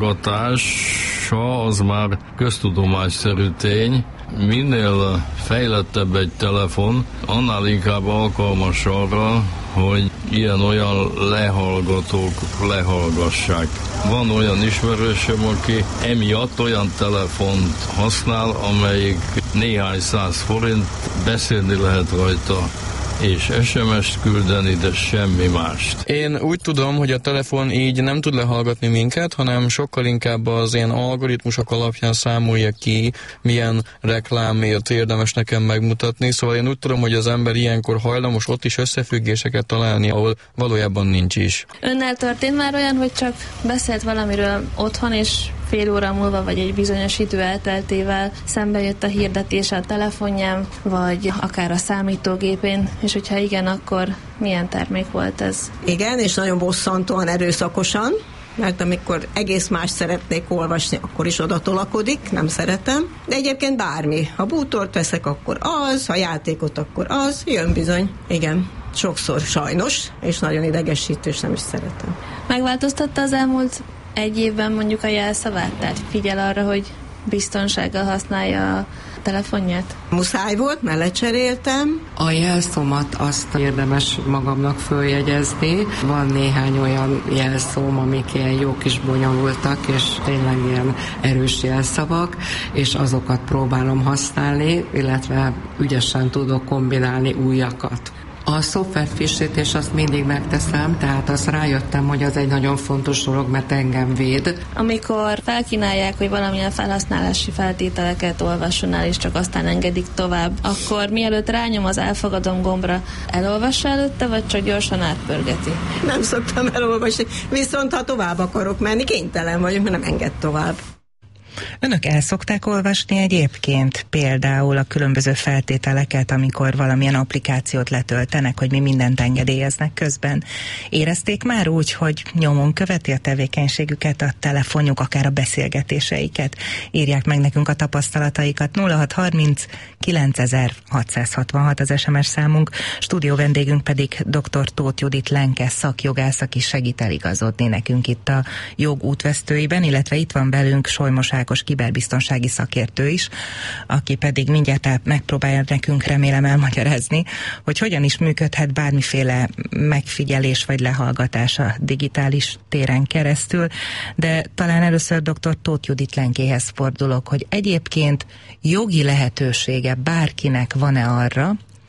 lehallgatása az már köztudomásszerű tény. Minél fejlettebb egy telefon, annál inkább alkalmas arra, hogy ilyen-olyan lehallgatók lehallgassák. Van olyan ismerősöm, aki emiatt olyan telefont használ, amelyik néhány száz forint, beszélni lehet rajta, és es em es-t küldeni, de semmi mást. Én úgy tudom, hogy a telefon így nem tud lehallgatni minket, hanem sokkal inkább az ilyen algoritmusok alapján számolja ki, milyen reklámért érdemes nekem megmutatni. Szóval én úgy tudom, hogy az ember ilyenkor hajlamos ott is összefüggéseket találni, ahol valójában nincs is. Önnel történt már olyan, hogy csak beszélt valamiről otthon, és fél óra múlva, vagy egy bizonyos idő elteltével szembe jött a hirdetés a telefonján, vagy akár a számítógépén, és hogyha igen, akkor milyen termék volt ez? Igen, és nagyon bosszantóan, erőszakosan, mert amikor egész más szeretnék olvasni, akkor is oda tolakodik, nem szeretem. De egyébként bármi. Ha bútort veszek, akkor az, ha játékot, akkor az, jön bizony. Igen, sokszor sajnos, és nagyon idegesítő, és nem is szeretem. Megváltoztatta az elmúlt egy évben mondjuk a jelszavát? Tehát figyel arra, hogy biztonsággal használja a telefonját? Muszáj volt, mert lecseréltem. A jelszómat azt érdemes magamnak följegyezni. Van néhány olyan jelszóm, amik ilyen jó kis bonyolultak, és tényleg ilyen erős jelszavak, és azokat próbálom használni, illetve ügyesen tudok kombinálni újakat. A szoftverfrissítés azt mindig megteszem, tehát azt rájöttem, hogy az egy nagyon fontos dolog, mert engem véd. Amikor felkínálják, hogy valamilyen felhasználási feltételeket olvasson el, és csak aztán engedik tovább, akkor mielőtt rányom az elfogadom gombra, elolvassa előtte, vagy csak gyorsan átpörgeti? Nem szoktam elolvasni, viszont ha tovább akarok menni, kénytelen vagyok, mert nem enged tovább. Önök el szokták olvasni egyébként például a különböző feltételeket, amikor valamilyen applikációt letöltenek, hogy mi mindent engedélyeznek közben? Érezték már úgy, hogy nyomon követi a tevékenységüket, a telefonjuk, akár a beszélgetéseiket? Írják meg nekünk a tapasztalataikat. nulla hat harminc kilencezer-hatszázhatvanhat az es em es számunk, stúdió vendégünk pedig dr. Tóth Judit Lenke szakjogász, aki segít eligazodni nekünk itt a jog útvesztőiben, illetve itt van velünk Solymos Ákos kiberbiztonsági szakértő is, aki pedig mindjárt megpróbálja nekünk, remélem, elmagyarázni, hogy hogyan is működhet bármiféle megfigyelés vagy lehallgatás a digitális téren keresztül, de talán először dr. Tóth Judit Lenkéhez fordulok, hogy egyébként jogi lehetősége bárkinek van-e arra,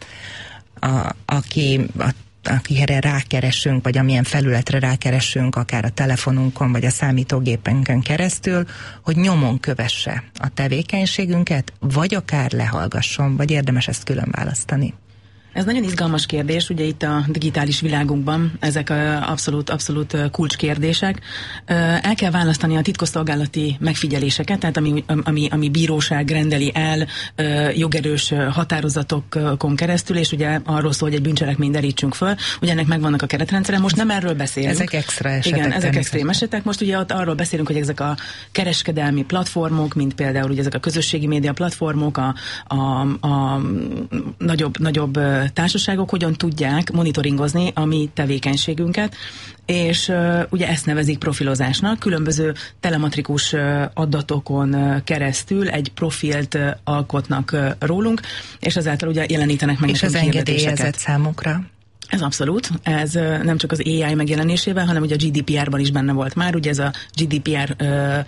a, aki a akire rákeresünk, vagy amilyen felületre rákeresünk, akár a telefonunkon, vagy a számítógépünkön keresztül, hogy nyomon kövesse a tevékenységünket, vagy akár lehallgasson, vagy érdemes ezt külön választani? Ez nagyon izgalmas kérdés, ugye itt a digitális világunkban ezek abszolút, abszolút kulcskérdések. El kell választani a titkosszolgálati megfigyeléseket, tehát ami, ami, ami bíróság rendeli el jogerős határozatokon keresztül, és ugye arról szól, hogy egy bűncselekményt derítsünk föl. Ugye ennek megvannak a keretrendszere, most nem erről beszélünk. Ezek extra esetek. Igen, ezek extrém esetek. Most ugye ott arról beszélünk, hogy ezek a kereskedelmi platformok, mint például ugye ezek a közösségi média platformok, a, a, a nagyobb, nagyobb társaságok hogyan tudják monitoringozni a mi tevékenységünket, és ugye ezt nevezik profilozásnak, különböző telematrikus adatokon keresztül egy profilt alkotnak rólunk, és ezáltal ugye jelenítenek meg és ez engedélyezett számukra. Ez abszolút, ez nem csak az á i megjelenésével, hanem ugye a gé dé pé er-ban is benne volt már, ugye ez a gé dé pé er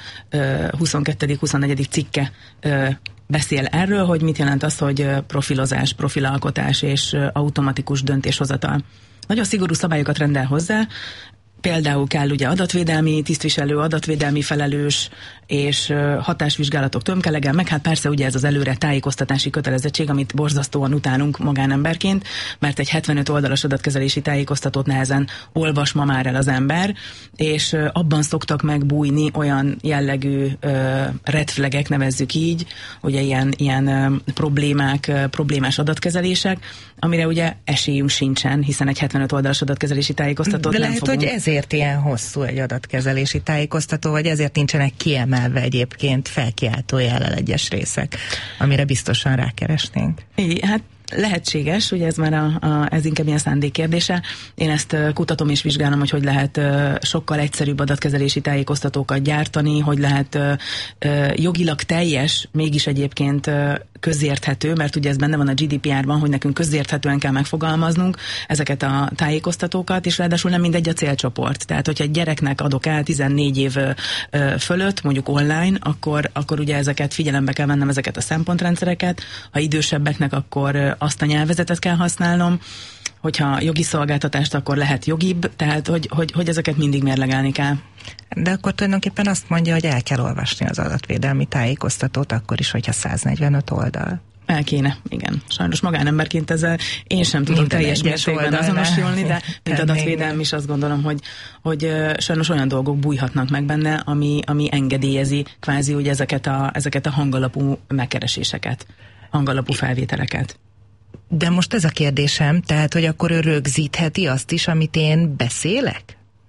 huszonkettő huszonnégy cikke ö, beszél erről, hogy mit jelent az, hogy profilozás, profilalkotás és automatikus döntéshozatal. Nagyon szigorú szabályokat rendel hozzá, például kell ugye adatvédelmi tisztviselő, adatvédelmi felelős és hatásvizsgálatok tömkelegen, meg hát persze ugye ez az előre tájékoztatási kötelezettség, amit borzasztóan utálunk magánemberként, mert egy hetvenöt oldalas adatkezelési tájékoztatót nehezen olvas ma már el az ember, és abban szoktak megbújni olyan jellegű red flagek, nevezzük így, ugye ilyen, ilyen problémák, problémás adatkezelések, amire ugye esélyünk sincsen, hiszen egy hetvenöt oldalas adatkezelési tájékoztatót de nem lehet, fogunk. hogy ezért ilyen hosszú egy adatkezelési tájékoztató, vagy ezért nincsenek kiemelve egyébként felkiáltójellel egyes részek, amire biztosan rákeresnénk. I, hát lehetséges, ugye ez már a, a, ez inkább ilyen szándék kérdése. Én ezt uh, kutatom és vizsgálom, hogy hogy lehet uh, sokkal egyszerűbb adatkezelési tájékoztatókat gyártani, hogy lehet uh, uh, jogilag teljes, mégis egyébként uh, közérthető, mert ugye ez benne van a gé dé pé er-ban, hogy nekünk közérthetően kell megfogalmaznunk ezeket a tájékoztatókat, és ráadásul nem mindegy a célcsoport. Tehát, hogyha egy gyereknek adok el tizennégy év uh, fölött, mondjuk online, akkor, akkor ugye ezeket figyelembe kell vennem, ezeket a szempontrendszereket. Ha idősebbeknek, akkor uh, azt a nyelvezetet kell használnom, hogyha jogi szolgáltatást, akkor lehet jogibb, tehát hogy, hogy, hogy ezeket mindig mérlegelni kell. De akkor tulajdonképpen azt mondja, hogy el kell olvasni az adatvédelmi tájékoztatót, akkor is, hogyha száznegyvenöt oldal. El kéne, igen. Sajnos magánemberként ezzel én sem tudok minden teljes mértékben azonosulni, de mint adatvédelmi is azt gondolom, hogy, hogy uh, sajnos olyan dolgok bújhatnak meg benne, ami, ami engedélyezi kvázi ugye ezeket a, ezeket a hangalapú megkereséseket, hangalapú felvételeket. De most ez a kérdésem, tehát, hogy akkor ő rögzítheti azt is, amit én beszélek?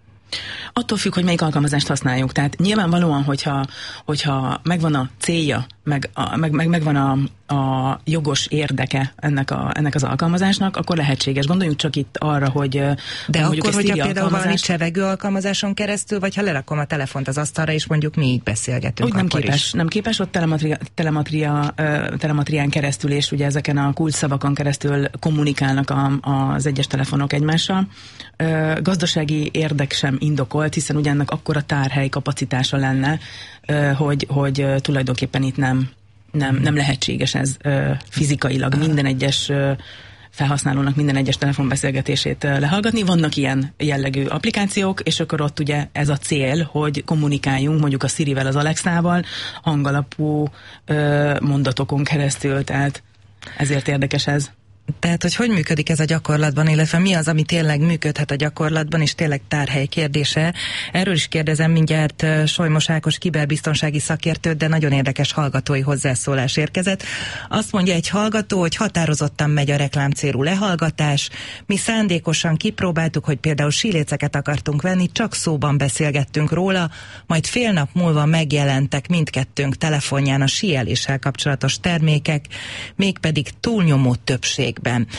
Attól függ, hogy melyik alkalmazást használjuk. Tehát nyilvánvalóan, hogyha, hogyha megvan a célja, meg, a, meg, meg, megvan a, a jogos érdeke ennek, a, ennek az alkalmazásnak, akkor lehetséges. Gondoljunk csak itt arra, hogy de akkor, hogyha például alkalmazás... valami csevegő alkalmazáson keresztül, vagy ha lerakom a telefont az asztalra, és mondjuk mi így beszélgetünk, úgy nem akkor képes, is. Nem képes, ott telematria, telematria, telematrián keresztül, és ugye ezeken a kulcsszavakon keresztül kommunikálnak a, az egyes telefonok egymással. Gazdasági érdek sem indokolt, hiszen ugye ennek akkora tárhely kapacitása lenne, hogy, hogy tulajdonképpen itt nem, nem, nem lehetséges ez fizikailag minden egyes felhasználónak minden egyes telefonbeszélgetését lehallgatni. Vannak ilyen jellegű applikációk, és akkor ott ugye ez a cél, hogy kommunikáljunk mondjuk a Sirivel, az Alexával hangalapú mondatokon keresztül, tehát ezért érdekes ez. Tehát, hogy hogy működik ez a gyakorlatban, illetve mi az, ami tényleg működhet a gyakorlatban, és tényleg tárhely kérdése. Erről is kérdezem mindjárt Solymos Ákos kiberbiztonsági szakértőt, de nagyon érdekes hallgatói hozzászólás érkezett. Azt mondja egy hallgató, hogy határozottan megy a reklámcélú lehallgatás. Mi szándékosan kipróbáltuk, hogy például síléceket akartunk venni, csak szóban beszélgettünk róla, majd fél nap múlva megjelentek mindkettőnk telefonján a síeléssel kapcsolatos termékek, mégpedig túlnyomó többség.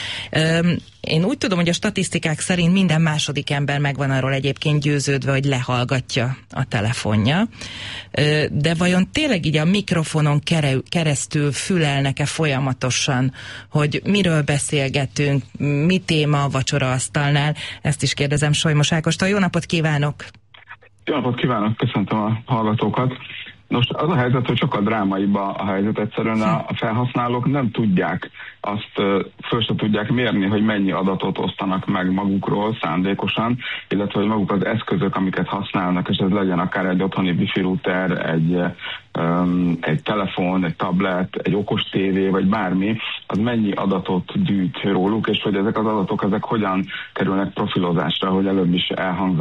Én úgy tudom, hogy a statisztikák szerint minden második ember megvan arról egyébként győződve, hogy lehallgatja a telefonja, de vajon tényleg így a mikrofonon keresztül fülelnek-e folyamatosan, hogy miről beszélgetünk, mi téma a vacsoraasztalnál? Ezt is kérdezem Solymos Ákostól. Jó napot kívánok! Jó napot kívánok, köszöntöm a hallgatókat! Nos, az a helyzet, hogy sokkal drámaibb a helyzet, egyszerűen a, a felhasználók nem tudják azt, föl se tudják mérni, hogy mennyi adatot osztanak meg magukról szándékosan, illetve hogy maguk az eszközök, amiket használnak, és ez legyen akár egy otthoni wifi router, egy, um, egy telefon, egy tablet, egy okos tévé, vagy bármi, az mennyi adatot gyűjt róluk, és hogy ezek az adatok, ezek hogyan kerülnek profilozásra, hogy előbb is elhangzott.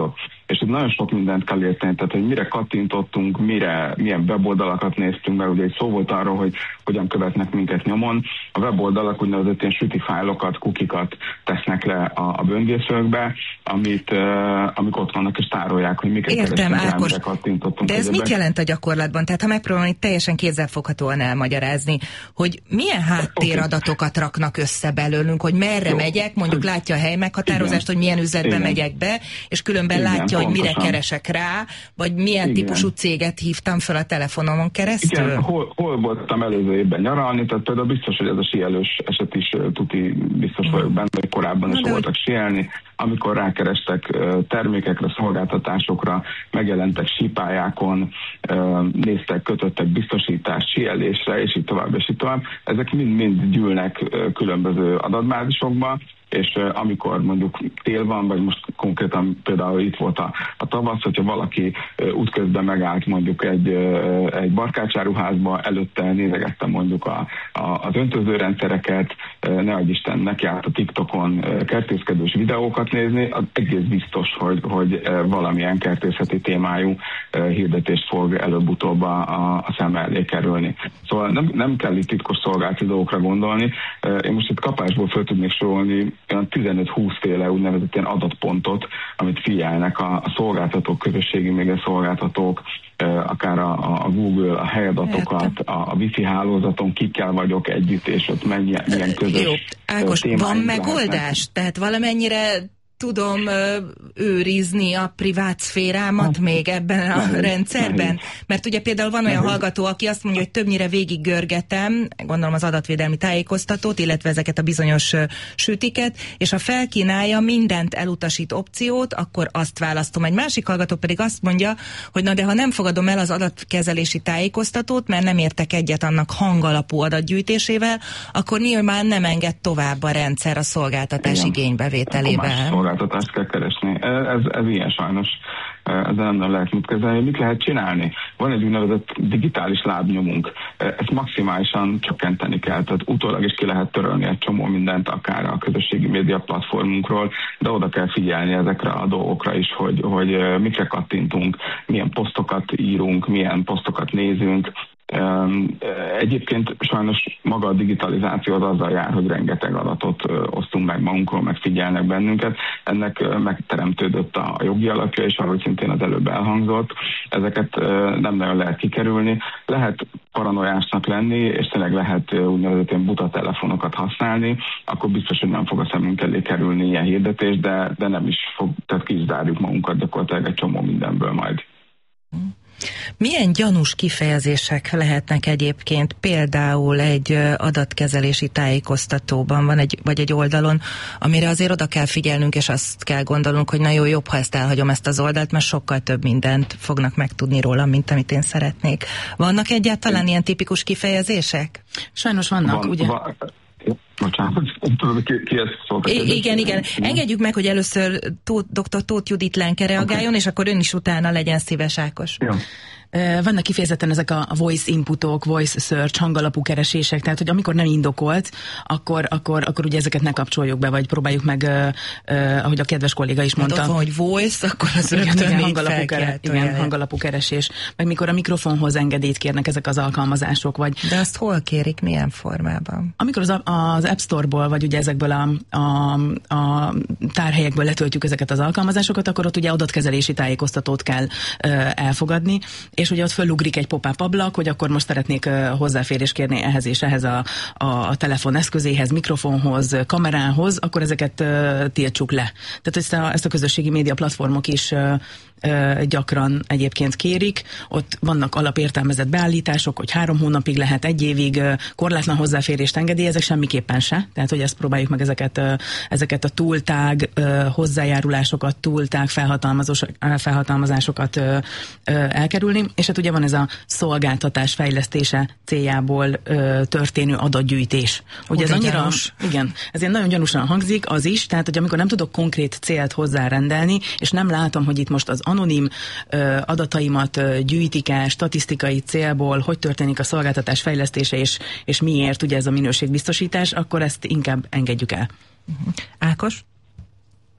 és itt nagyon sok mindent kell érteni, tehát hogy mire kattintottunk, mire, milyen weboldalakat néztünk, mert ugye egy szó volt arról, hogy hogyan követnek minket nyomon. A weboldalak úgynevezett ilyen süti fájlokat, kukikat tesznek le a, a böngészőkbe, amit, uh, amik ott vannak és tárolják, hogy miket Értem, keresünk, Ákos, mire kattintottunk. de ez mit jelent a gyakorlatban? Tehát ha megpróbálom itt teljesen kézzelfoghatóan elmagyarázni, hogy milyen háttéradatokat raknak össze belőlünk, hogy merre Jó. megyek, mondjuk látja a hely meghatározást, hogy milyen üzletbe Igen. megyek be, és különben Igen, látja, pontosan. hogy mire keresek rá, vagy milyen Igen. típusú céget hívtam fel a telefonomon keresztül? Igen, hol, hol voltam előző évben nyaralni, tehát például biztos, hogy ez a síelős eset is tuti biztos vagyok benne, hogy korábban is voltak síelni, amikor rákerestek termékekre, szolgáltatásokra, megjelentek sípályákon, néztek, kötöttek biztosítást, síelésre, és így tovább, és így tovább. Ezek mind-mind gyűlnek különböző adatbázisokba, és uh, amikor mondjuk tél van, vagy most konkrétan például itt volt a, a tavasz, hogyha valaki uh, útközben megállt mondjuk egy, uh, egy barkácsáruházba, előtte nézegette mondjuk a, a, az öntözőrendszereket, uh, ne adj Isten, neki állt a TikTokon uh, kertészkedős videókat nézni, az egész biztos, hogy, hogy uh, valamilyen kertészeti témájú uh, hirdetést fog előbb-utóbb a, a szem elé kerülni. Szóval nem, nem kell itt titkos szolgáltatókra gondolni. Uh, én most itt kapásból föl tudnék sorolni olyan tizenöt-húsz féle úgynevezett ilyen adatpontot, amit figyelnek a, a szolgáltatók, közösségi média szolgáltatók, akár a, a Google, a helyadatokat, a, a Wi-Fi hálózaton kikkel vagyok együtt, és ott mennyi, milyen közös Jó, Ákos, van megoldás? Lehetnek. Tehát valamennyire tudom ö, őrizni a privát szférámat hát, még ebben a nehéz, rendszerben? Nehéz. Mert ugye például van olyan nehéz. hallgató, aki azt mondja, hogy többnyire végig görgetem, gondolom az adatvédelmi tájékoztatót, illetve ezeket a bizonyos ö, sütiket, és ha felkínálja mindent elutasít opciót, akkor azt választom. Egy másik hallgató pedig azt mondja, hogy na de ha nem fogadom el az adatkezelési tájékoztatót, mert nem értek egyet annak hangalapú adatgyűjtésével, akkor nyilván nem enged tovább a rendszer a szolgáltatás Igen. igénybevételével. Szolgáltatást kell keresni. Ez, ez ilyen sajnos, ezzel nem lehet mit kezelni. Mit lehet csinálni? Van egy úgynevezett digitális lábnyomunk. Ezt maximálisan csökkenteni kell, tehát utólag is ki lehet törölni egy csomó mindent, akár a közösségi média platformunkról, de oda kell figyelni ezekre a dolgokra is, hogy, hogy mikre kattintunk, milyen posztokat írunk, milyen posztokat nézünk. Egyébként sajnos maga a digitalizáció az azzal jár, hogy rengeteg adatot osztunk meg magunkról, meg figyelnek bennünket. Ennek megteremtődött a jogi alapja, és ahogy szintén az előbb elhangzott, ezeket nem nagyon lehet kikerülni. Lehet paranoiásnak lenni, és tényleg lehet úgynevezett ilyen buta telefonokat használni, akkor biztos, hogy nem fog a szemünk elé kerülni ilyen hirdetés, de, de nem is fog, tehát kizárjuk magunkat gyakorlatilag egy csomó mindenből majd. Milyen gyanús kifejezések lehetnek egyébként például egy adatkezelési tájékoztatóban, van egy, vagy egy oldalon, amire azért oda kell figyelnünk, és azt kell gondolnunk, hogy na jó, jobb, ha ezt elhagyom ezt az oldalt, mert sokkal több mindent fognak megtudni rólam, mint amit én szeretnék. Vannak egyáltalán ilyen tipikus kifejezések? Sajnos vannak, van, ugye? Van. Bocsánat, tudom, ki, ki ezt szólta. I- igen, igen. Engedjük meg, hogy először Tóth, dr. Tóth Judit Lenke reagáljon, okay. És akkor ön is utána legyen szíves, Ákos. Jó. Vannak kifejezetten ezek a voice inputok, voice search, hangalapú keresések, tehát hogy amikor nem indokolt, akkor, akkor, akkor ugye ezeket ne kapcsoljuk be, vagy próbáljuk meg, uh, uh, ahogy a kedves kolléga is mondta. Hát ott van, hogy voice, akkor az rögtön igen, hangalapú, kere, igen, hangalapú keresés. Meg mikor a mikrofonhoz engedélyt kérnek ezek az alkalmazások, vagy... De azt hol kérik, milyen formában? Amikor az, az App Store-ból, vagy ugye ezekből a, a, a tárhelyekből letöltjük ezeket az alkalmazásokat, akkor ott ugye adatkezelési tájékoztatót kell uh, elfogadni, és ugye ott fölugrik egy pop-up ablak, hogy akkor most szeretnék uh, hozzáférés kérni ehhez és ehhez a, a, a telefon eszközéhez, mikrofonhoz, kamerához, akkor ezeket uh, tiltsuk le. Tehát ezt a, ezt a közösségi média platformok is uh, uh, gyakran egyébként kérik. Ott vannak alapértelmezett beállítások, hogy három hónapig lehet, egy évig uh, korlátlan hozzáférést engedélyezek, semmiképpen se. Tehát, hogy ezt próbáljuk meg ezeket, uh, ezeket a túltág uh, hozzájárulásokat, túltág felhatalmazásokat uh, uh, elkerülni. És hát ugye van ez a szolgáltatás fejlesztése céljából ö, történő adatgyűjtés. Ugye ez annyira, gyanús. Igen, ez ilyen nagyon gyanúsan hangzik, az is, tehát hogy amikor nem tudok konkrét célt hozzárendelni, és nem látom, hogy itt most az anonim ö, adataimat ö, gyűjtik-e statisztikai célból, hogy történik a szolgáltatás fejlesztése, és, és miért ugye ez a minőségbiztosítás, akkor ezt inkább engedjük el. Ákos?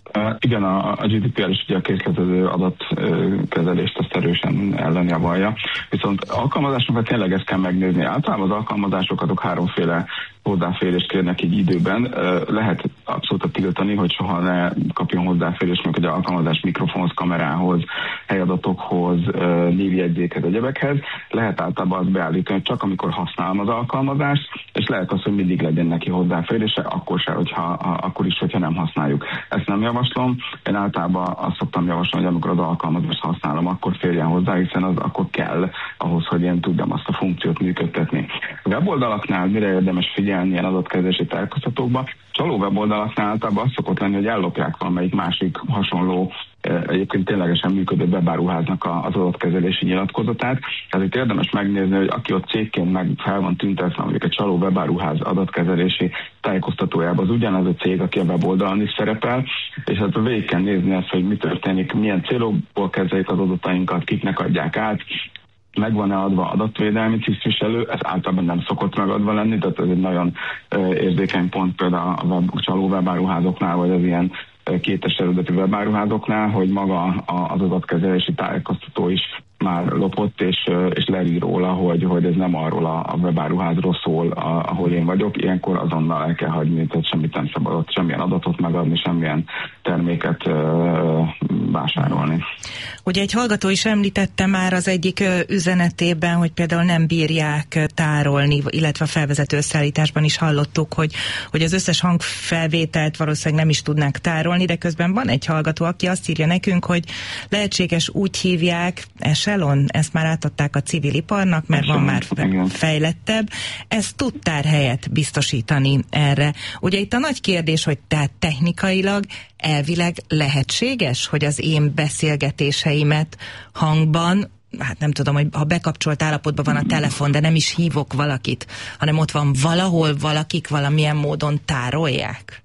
Uh, igen, a, a gé dé pé er is ugye a készletező adatkezelést azt erősen ellenjavalja, viszont alkalmazásokat tényleg ezt kell megnézni. Általában az alkalmazásokat háromféle hozzáférést kérnek így időben. Uh, lehet abszolút tiltani, hogy soha ne kapjon hozzáférést, meg egy alkalmazás mikrofonhoz, kamerához, helyadatokhoz, uh, névjegyzékhez, egyebekhez. Lehet általában azt beállítani, hogy csak amikor használom az alkalmazást, és lehet az, hogy mindig legyen neki hozzáférése, akkor se, hogyha, akkor is, hogyha nem használjuk. Ezt nem javaslom. Én általában azt szoktam javasolni, hogy amikor az alkalmazást használom, akkor férjen hozzá, hiszen az akkor kell ahhoz, hogy én tudjam azt a funkciót működtetni. A weboldalaknál mire érdemes figyelni ilyen adatkezelési tájékoztatókba? Csaló weboldalaknál általában az szokott lenni, hogy ellopják valamelyik másik hasonló, egyébként ténylegesen működő webáruháznak az adatkezelési nyilatkozatát. Tehát itt érdemes megnézni, hogy aki ott cégként meg fel van tüntetve, mondjuk egy csaló webáruház adatkezelési tájékoztatójában, az ugyanaz a cég, aki a weboldalon is szerepel, és hát végig kell nézni ezt, hogy mi történik, milyen célokból kezelik az adatainkat, kiknek adják át, meg van-e adva adatvédelmi tisztviselő, ez általában nem szokott megadva lenni, tehát ez egy nagyon érzékeny pont például a web, csaló webáruházoknál, vagy az ilyen kétes eredetű webáruházoknál, hogy maga az adatkezelési tájékoztató is már lopott, és, és leír róla, hogy, hogy ez nem arról a webáruházról szól, a, ahol én vagyok. Ilyenkor azonnal el kell hagyni, tehát semmit nem szabadott, semmilyen adatot megadni, semmilyen terméket ö, vásárolni. Ugye egy hallgató is említette már az egyik üzenetében, hogy például nem bírják tárolni, illetve a felvezető összeállításban is hallottuk, hogy, hogy az összes hangfelvételt valószínűleg nem is tudnánk tárolni, de közben van egy hallgató, aki azt írja nekünk, hogy lehetséges úgy hívják, Echelon, ezt már átadták a civil iparnak, mert van már fejlettebb, ez tud tárhelyet biztosítani erre. Ugye itt a nagy kérdés, hogy tehát technikailag elvileg lehetséges, hogy az én beszélgetéseimet hangban, hát nem tudom, hogy ha bekapcsolt állapotban van a telefon, de nem is hívok valakit, hanem ott van valahol valakik valamilyen módon tárolják?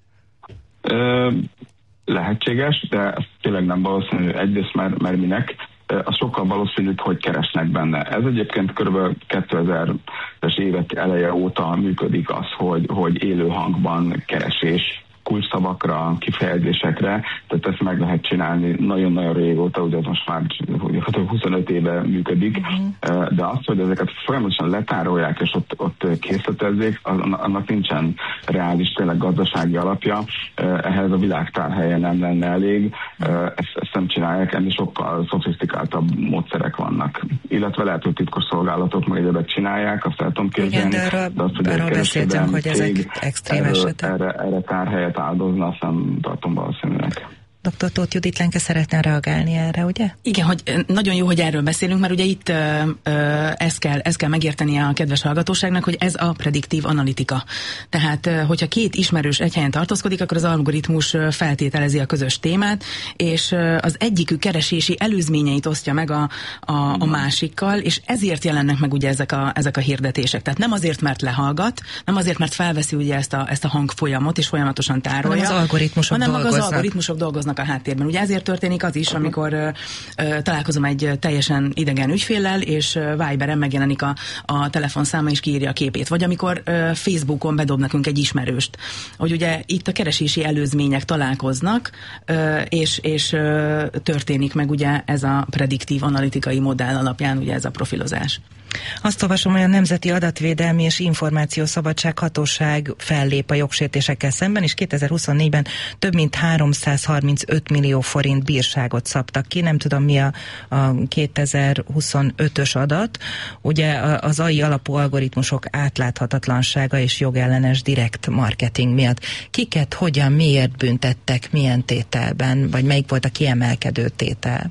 Ö, lehetséges, de ez tényleg nem valószínű. Egyrészt mert, mert minek? Az sokkal valószínűbb, hogy keresnek benne. Ez egyébként kb. kétezres évek eleje óta működik az, hogy, hogy élő hangban keresés kulcsszavakra, kifejezésekre, tehát ezt meg lehet csinálni nagyon-nagyon régóta, ugye ez most már huszonöt éve működik, uh-huh. de az, hogy ezeket folyamatosan letárolják és ott, ott készletezzék, annak nincsen reális, tényleg gazdasági alapja, ehhez a világtárhelye nem lenne elég, ezt, ezt nem csinálják, ennél sokkal szofisztikáltabb módszerek vannak. Illetve lehet, hogy titkos szolgálatok meg egyébként csinálják, azt el tudom képzelni. Igen, de arra, de azt, hogy arról beszéltünk, hogy ezek extrém esetek. Erre, erre tárhelyet áldozna, azt nem tartom valószínűleg. doktor Tóth Judit Lenke szeretne reagálni erre, ugye? Igen, hogy nagyon jó, hogy erről beszélünk, mert ugye itt ö, ö, ezt, kell, ezt kell megértenie a kedves hallgatóságnak, hogy ez a prediktív analitika. Tehát, ö, hogyha két ismerős egy helyen tartózkodik, akkor az algoritmus feltételezi a közös témát, és ö, az egyikük keresési előzményeit osztja meg a, a, a másikkal, és ezért jelennek meg ugye ezek a, ezek a hirdetések. Tehát nem azért, mert lehallgat, nem azért, mert felveszi ugye ezt a, ezt a hangfolyamot, és folyamatosan tárolja, hanem az algoritmusok hanem dolgoznak. az algoritmusok dolgoznak a háttérben. Ugye ezért történik az is, amikor ö, ö, találkozom egy teljesen idegen ügyféllel, és ö, Viberen megjelenik a, a telefonszáma, és kiírja a képét. Vagy amikor ö, Facebookon bedob nekünk egy ismerőst. Hogy ugye itt a keresési előzmények találkoznak, ö, és, és ö, történik meg ugye ez a prediktív analitikai modell alapján ugye ez a profilozás. Azt olvasom, hogy a Nemzeti Adatvédelmi és Információszabadság Hatóság fellép a jogsértésekkel szemben, és kétezer-huszonnégyben több mint háromszázharmincöt millió forint bírságot szabtak ki. Nem tudom, mi a, a kétezer-huszonötös adat. Ugye az á i alapú algoritmusok átláthatatlansága és jogellenes direkt marketing miatt. Kiket, hogyan, miért büntettek, milyen tételben, vagy melyik volt a kiemelkedő tétel?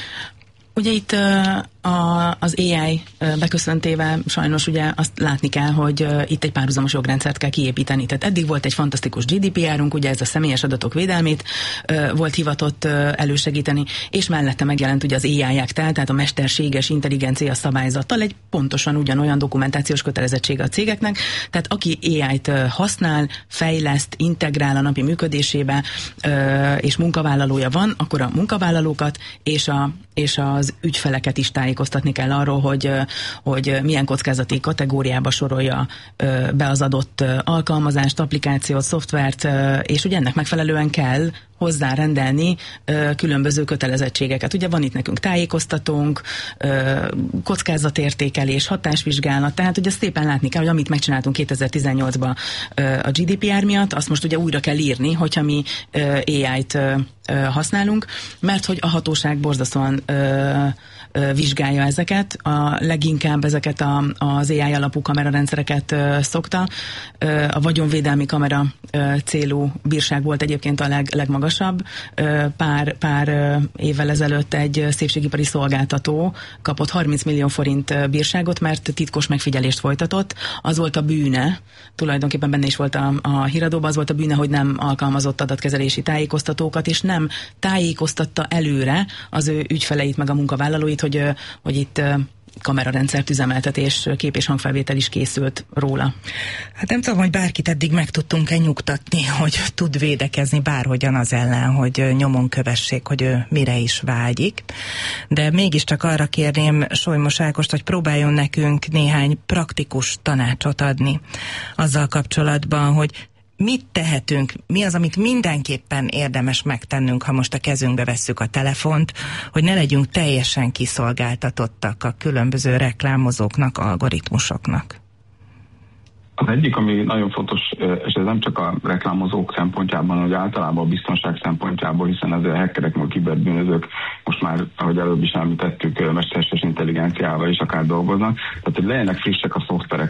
Ugye itt a, az á i beköszöntével sajnos ugye azt látni kell, hogy itt egy párhuzamos jogrendszert kell kiépíteni. Tehát eddig volt egy fantasztikus gé dé pé er-ünk, ugye ez a személyes adatok védelmét volt hivatott elősegíteni, és mellette megjelent ugye az á i Act-tel, tehát a mesterséges intelligencia szabályzattal egy pontosan ugyanolyan dokumentációs kötelezettsége a cégeknek. Tehát aki á i-t használ, fejleszt, integrál a napi működésébe, és munkavállalója van, akkor a munkavállalókat és, a, és az ügyfeleket is tájékoztatni kell arról, hogy, hogy milyen kockázati kategóriába sorolja be az adott alkalmazást, applikációt, szoftvert, és ugye ennek megfelelően kell hozzárendelni ö, különböző kötelezettségeket. Ugye van itt nekünk tájékoztatónk, ö, kockázatértékelés, hatásvizsgálat, tehát ugye szépen látni kell, hogy amit megcsináltunk kétezer-tizennyolcban ö, a gé dé pé er miatt, azt most ugye újra kell írni, hogyha mi ö, á í-t ö, ö, használunk, mert hogy a hatóság borzasztóan ö, ö, vizsgálja ezeket, a leginkább ezeket a, az á í alapú kamerarendszereket ö, szokta. Ö, a vagyonvédelmi kamera ö, célú bírság volt egyébként a leg, legmagasabb. Ö, pár, pár ö, évvel ezelőtt egy szépségipari szolgáltató kapott harminc millió forint bírságot, mert titkos megfigyelést folytatott. Az volt a bűne, tulajdonképpen benne is volt a, a híradóban, az volt a bűne, hogy nem alkalmazott adatkezelési tájékoztatókat, és nem tájékoztatta előre az ő ügyfeleit meg a munkavállalóit, hogy, hogy itt kamerarendszert üzemeltet, és kép- és hangfelvétel is készült róla. Hát nem tudom, hogy bárkit eddig meg tudtunk-e nyugtatni, hogy tud védekezni bárhogyan az ellen, hogy nyomon kövessék, hogy ő mire is vágyik. De mégiscsak arra kérném Solymos Ágost, hogy próbáljon nekünk néhány praktikus tanácsot adni azzal kapcsolatban, hogy mit tehetünk, mi az, amit mindenképpen érdemes megtennünk, ha most a kezünkbe vesszük a telefont, hogy ne legyünk teljesen kiszolgáltatottak a különböző reklámozóknak, algoritmusoknak? Az egyik, ami nagyon fontos, és ez nem csak a reklámozók szempontjában, hogy általában a biztonság szempontjából, hiszen ezért a hackerek, a kiberbűnözők most már, ahogy előbb is említettük, mesterséges intelligenciával is akár dolgoznak, tehát hogy legyenek frissek a szoftverek.